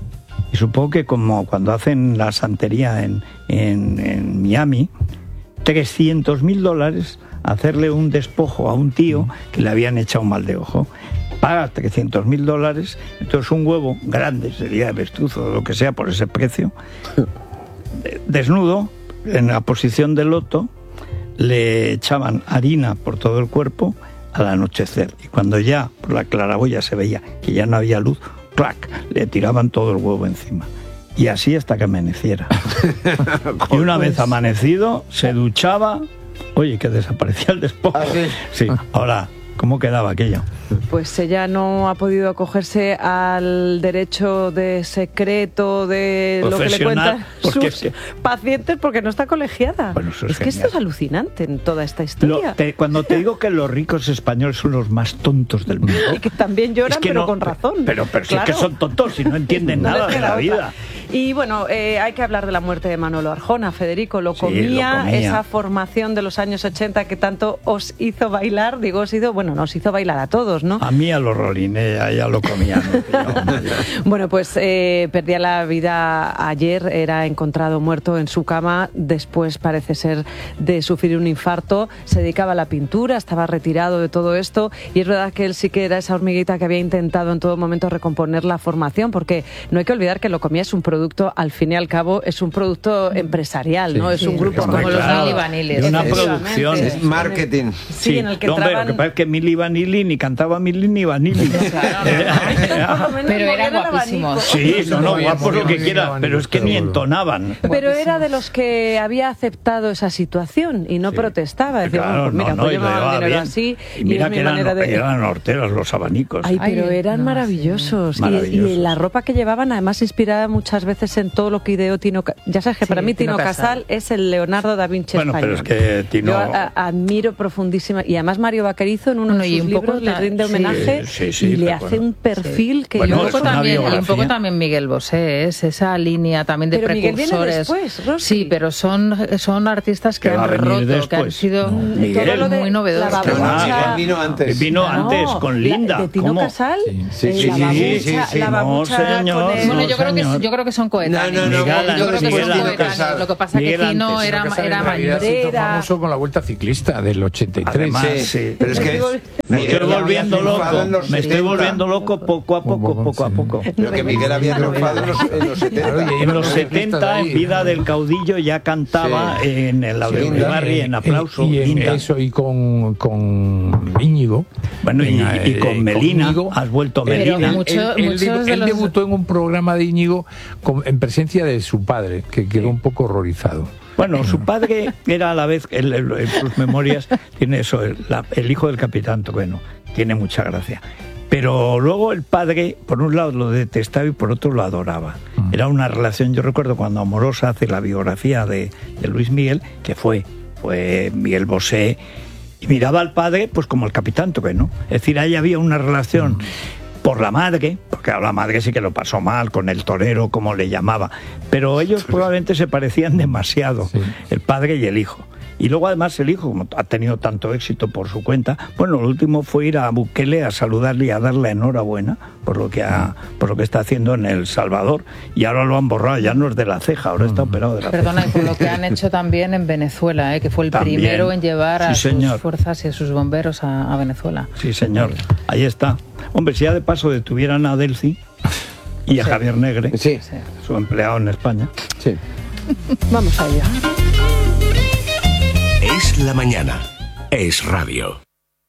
Speaker 1: Y supongo que como cuando hacen la santería en, en, en Miami, trescientos mil dólares hacerle un despojo a un tío que le habían echado un mal de ojo. pagas trescientos mil dólares, entonces un huevo grande, sería avestruz o lo que sea por ese precio, desnudo, en la posición de loto, le echaban harina por todo el cuerpo al anochecer, y cuando ya por la claraboya se veía que ya no había luz, ¡clac!, le tiraban todo el huevo encima. Y así hasta que amaneciera. Y una vez amanecido, se duchaba, oye, que desaparecía el despojo.
Speaker 5: ¿Ah, sí?
Speaker 1: Sí, ahora, ¿cómo quedaba aquello?
Speaker 11: Pues ella no ha podido acogerse al derecho de secreto de lo que le cuentan sus
Speaker 1: es que...
Speaker 11: pacientes porque no está colegiada.
Speaker 1: Bueno, es
Speaker 11: es que esto es alucinante en toda esta historia.
Speaker 1: Lo, te, cuando te digo que los ricos españoles son los más tontos del mundo.
Speaker 11: Y que también lloran, es que pero no, con razón.
Speaker 1: Pero, pero claro. Si es que son tontos y no entienden no nada de la vida. Otra.
Speaker 11: Y bueno, eh, hay que hablar de la muerte de Manolo Arjona. Federico, lo comía, sí, lo comía, esa formación de los años ochenta que tanto os hizo bailar, digo, os hizo, bueno, nos hizo bailar a todos, ¿no?
Speaker 1: A mí a los Rolines, ya lo comían.
Speaker 11: Bueno, pues eh, perdía la vida ayer, era encontrado muerto en su cama, después parece ser de sufrir un infarto, se dedicaba a la pintura, estaba retirado de todo esto, y es verdad que él sí que era esa hormiguita que había intentado en todo momento recomponer la formación, porque no hay que olvidar que Lo Comía es un producto, al fin y al cabo, es un producto empresarial, sí, ¿no? Es sí, un grupo como los Milli Vanilli.
Speaker 1: Es una producción.
Speaker 5: Es marketing.
Speaker 11: Sí, sí, en el que
Speaker 1: hombre,
Speaker 11: entraban...
Speaker 1: lo que pasa es que Milli Vanilli ni cantaba Milli ni Vanilli.
Speaker 14: Claro, no. Pero eran guapísimos.
Speaker 1: Sí, no, no, guapos lo que quiera, pero es que ni entonaban.
Speaker 11: Pero era de los que había aceptado esa situación y no sí. protestaba. Decía,
Speaker 1: claro,
Speaker 11: bueno, pues mira,
Speaker 1: no,
Speaker 11: pues
Speaker 1: no,
Speaker 11: yo me hago dinero
Speaker 1: bien.
Speaker 11: así
Speaker 1: y mira
Speaker 11: y es
Speaker 1: que
Speaker 11: mi
Speaker 1: eran,
Speaker 11: manera de...
Speaker 1: eran horteros los abanicos.
Speaker 11: Ay, pero
Speaker 14: Ay,
Speaker 11: eran
Speaker 14: no,
Speaker 11: maravillosos.
Speaker 14: Sí.
Speaker 11: maravillosos. Y, y la ropa que llevaban, además inspirada muchas veces en todo lo que ideó Tino Casal. Ya sabes que sí, para mí Tino, Tino Casal. Casal es el Leonardo da Vinci
Speaker 1: bueno,
Speaker 11: español.
Speaker 1: Pero es que Tino...
Speaker 11: Yo a, a, admiro profundísima. Y además Mario Vaquerizo en uno
Speaker 14: bueno,
Speaker 11: de sus
Speaker 14: y un
Speaker 11: libros
Speaker 14: poco
Speaker 11: le
Speaker 14: la...
Speaker 11: rinde homenaje
Speaker 1: sí, sí, sí,
Speaker 11: y le
Speaker 1: hace
Speaker 11: bueno. un perfil sí. que
Speaker 1: bueno,
Speaker 11: yo...
Speaker 14: Un poco también, y un poco también Miguel Bosé, es esa línea también de
Speaker 11: pero
Speaker 14: precursores.
Speaker 11: Miguel viene después, Rosy.
Speaker 14: Sí, pero son, son artistas que, que han roto,
Speaker 1: después.
Speaker 14: que han sido
Speaker 1: no,
Speaker 14: Miguel,
Speaker 11: todo
Speaker 14: muy novedosos.
Speaker 5: No, vino antes.
Speaker 1: Vino antes
Speaker 11: no,
Speaker 1: con Linda.
Speaker 11: La, de Tino
Speaker 1: ¿Cómo?
Speaker 11: Casal.
Speaker 5: Sí, sí,
Speaker 11: la
Speaker 5: sí, sí, sí,
Speaker 11: la
Speaker 1: no, señor,
Speaker 11: con el...
Speaker 14: Bueno, yo creo, que, yo creo que son coetáneos.
Speaker 5: No, no, no,
Speaker 14: Miguel, yo creo que
Speaker 1: Miguel
Speaker 14: son coetáneos. Lo que pasa es que Tino era, era mayor.
Speaker 4: Era famoso con la Vuelta Ciclista del ochenta y tres.
Speaker 1: Además,
Speaker 5: sí,
Speaker 1: sí.
Speaker 5: Pero es que
Speaker 1: me estoy volviendo loco. Me estoy volviendo loco poco a poco, poco a poco.
Speaker 5: Pero que Miguel había triunfado en los, en los setenta.
Speaker 1: En los setenta, en Vida del Caudillo, ya cantaba sí. en el Audiobarri, en Aplauso.
Speaker 4: Y en eso, y con, con Íñigo.
Speaker 1: Bueno, y, y con Melina, conmigo, has vuelto Melina.
Speaker 4: Él, mucho, él, él, él los... debutó en un programa de Íñigo con, en presencia de su padre, que quedó un poco horrorizado.
Speaker 1: Bueno, su padre era a la vez, él, él, en sus memorias, tiene eso, el, la, el hijo del capitán Trueno, tiene mucha gracia. Pero luego el padre, por un lado lo detestaba y por otro lo adoraba. Mm. Era una relación, yo recuerdo cuando Amorosa hace la biografía de, de Luis Miguel, que fue, fue Miguel Bosé, y miraba al padre pues como el capitán Trueno. Es decir, ahí había una relación... Mm. por la madre, porque a la madre sí que lo pasó mal, con el torero, como le llamaba, pero ellos probablemente se parecían demasiado, sí. el padre y el hijo. Y luego además el hijo, como ha tenido tanto éxito por su cuenta, bueno, lo último fue ir a Bukele a saludarle y a darle enhorabuena por lo que ha, por lo que está haciendo en El Salvador, y ahora lo han borrado, ya no es de la ceja, ahora está operado de la
Speaker 14: Perdona,
Speaker 1: ceja.
Speaker 14: y por lo que han hecho también en Venezuela, ¿eh? Que fue el también. primero en llevar a sí, sus fuerzas y a sus bomberos a, a Venezuela.
Speaker 1: Sí, señor, ahí está. Hombre, si ya de paso detuvieran a Delcy y a sí. Javier Negre,
Speaker 5: sí.
Speaker 1: su empleado en España.
Speaker 5: Sí.
Speaker 11: Vamos allá.
Speaker 8: Es la mañana. Es radio.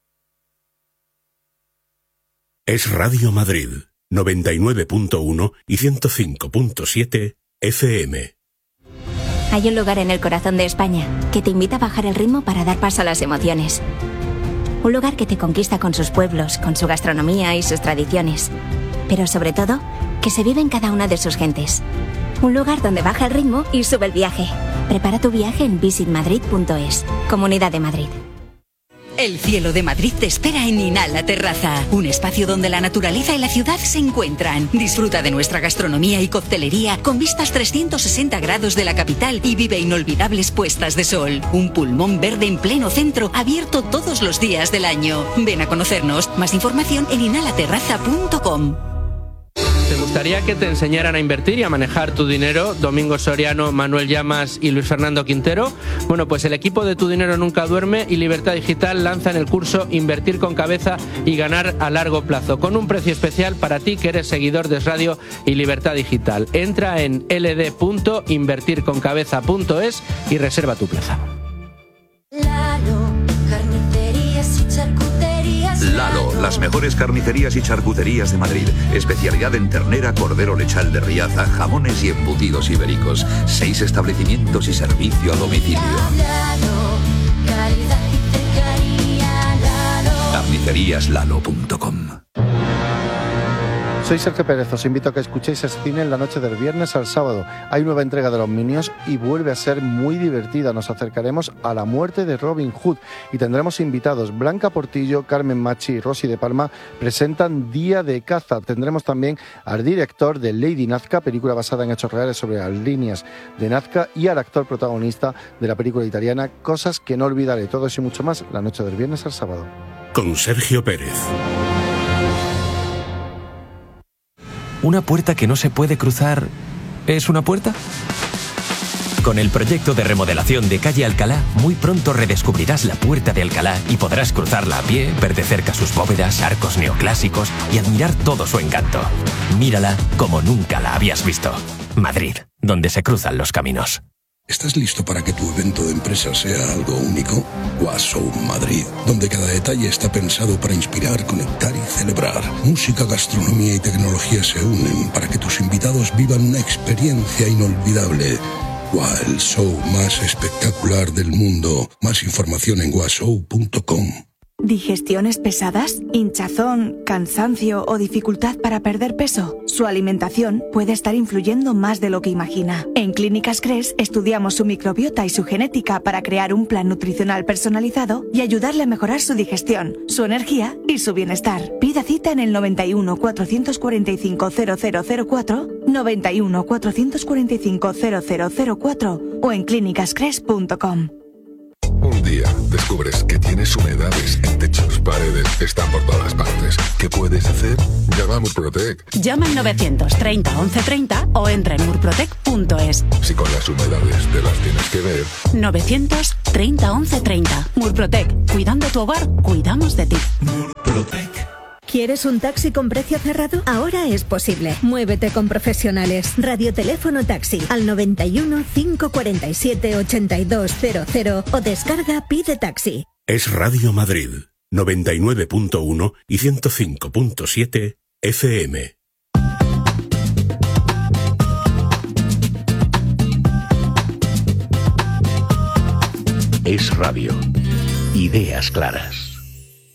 Speaker 8: Es Radio Madrid, noventa y nueve punto uno y ciento cinco punto siete F M.
Speaker 31: Hay un lugar en el corazón de España que te invita a bajar el ritmo para dar paso a las emociones. Un lugar que te conquista con sus pueblos, con su gastronomía y sus tradiciones. Pero sobre todo, que se vive en cada una de sus gentes. Un lugar donde baja el ritmo y sube el viaje. Prepara tu viaje en visit madrid punto es. Comunidad de Madrid.
Speaker 12: El cielo de Madrid te espera en Inhala Terraza, un espacio donde la naturaleza y la ciudad se encuentran. Disfruta de nuestra gastronomía y coctelería con vistas trescientos sesenta grados de la capital y vive inolvidables puestas de sol. Un pulmón verde en pleno centro, abierto todos los días del año. Ven a conocernos. Más información en inhala terraza punto com.
Speaker 13: ¿Te gustaría que te enseñaran a invertir y a manejar tu dinero? Domingo Soriano, Manuel Llamas y Luis Fernando Quintero. Bueno, pues el equipo de Tu Dinero Nunca Duerme y Libertad Digital lanzan el curso Invertir con Cabeza y Ganar a Largo Plazo, con un precio especial para ti que eres seguidor de Es Radio y Libertad Digital. Entra en l d punto invertir con cabeza punto es y reserva tu plaza.
Speaker 15: Lalo, carnicerías y charcuterías.
Speaker 16: Lalo, las mejores carnicerías y charcuterías de Madrid. Especialidad en ternera, cordero lechal de Riaza, jamones y embutidos ibéricos. Seis establecimientos y servicio a domicilio.
Speaker 15: Lalo, calidad y cercanía. Lalo.
Speaker 16: carnicerías lalo punto com.
Speaker 17: Soy Sergio Pérez, os invito a que escuchéis Cine en la noche del viernes al sábado. Hay nueva entrega de Los Minions y vuelve a ser muy divertida. Nos acercaremos a la muerte de Robin Hood y tendremos invitados. Blanca Portillo, Carmen Machi y Rosy de Palma presentan Día de Caza. Tendremos también al director de Lady Nazca, película basada en hechos reales sobre las líneas de Nazca, y al actor protagonista de la película italiana Cosas que no olvidaré. Todo eso y mucho más la noche del viernes al sábado.
Speaker 8: Con Sergio Pérez.
Speaker 19: ¿Una puerta que no se puede cruzar es una puerta? Con el proyecto de remodelación de Calle Alcalá, muy pronto redescubrirás la Puerta de Alcalá y podrás cruzarla a pie, ver de cerca sus bóvedas, arcos neoclásicos y admirar todo su encanto. Mírala como nunca la habías visto. Madrid, donde se cruzan los caminos.
Speaker 20: ¿Estás listo para que tu evento de empresa sea algo único? Washow Madrid, donde cada detalle está pensado para inspirar, conectar y celebrar. Música, gastronomía y tecnología se unen para que tus invitados vivan una experiencia inolvidable. El show más espectacular del mundo. Más información en washow punto com.
Speaker 30: ¿Digestiones pesadas? ¿Hinchazón, cansancio o dificultad para perder peso? Su alimentación puede estar influyendo más de lo que imagina. En Clínicas Cres estudiamos su microbiota y su genética para crear un plan nutricional personalizado y ayudarle a mejorar su digestión, su energía y su bienestar. Pida cita en el noventa y uno, cuatrocientos cuarenta y cinco, cero cero cero cuatro, noventa y uno, cuatrocientos cuarenta y cinco, cero cero cero cuatro o en clínicas cres punto com.
Speaker 21: Un día descubres que tienes humedades en techos, paredes, están por todas partes. ¿Qué puedes hacer? Llama a Murprotec.
Speaker 12: Llama al novecientos treinta, once treinta o entra en murprotec punto es.
Speaker 21: Si con las humedades te las tienes que ver.
Speaker 12: novecientos treinta, once treinta. Murprotec. Cuidando tu hogar, cuidamos de ti.
Speaker 21: Murprotec.
Speaker 22: ¿Quieres un taxi con precio cerrado? Ahora es posible. Muévete con profesionales. Radioteléfono taxi al noventa y uno, cinco cuarenta y siete, ochenta y dos cero cero o descarga Pide Taxi.
Speaker 8: Es Radio Madrid, noventa y nueve punto uno y ciento cinco punto siete F M. Es Radio. Ideas claras.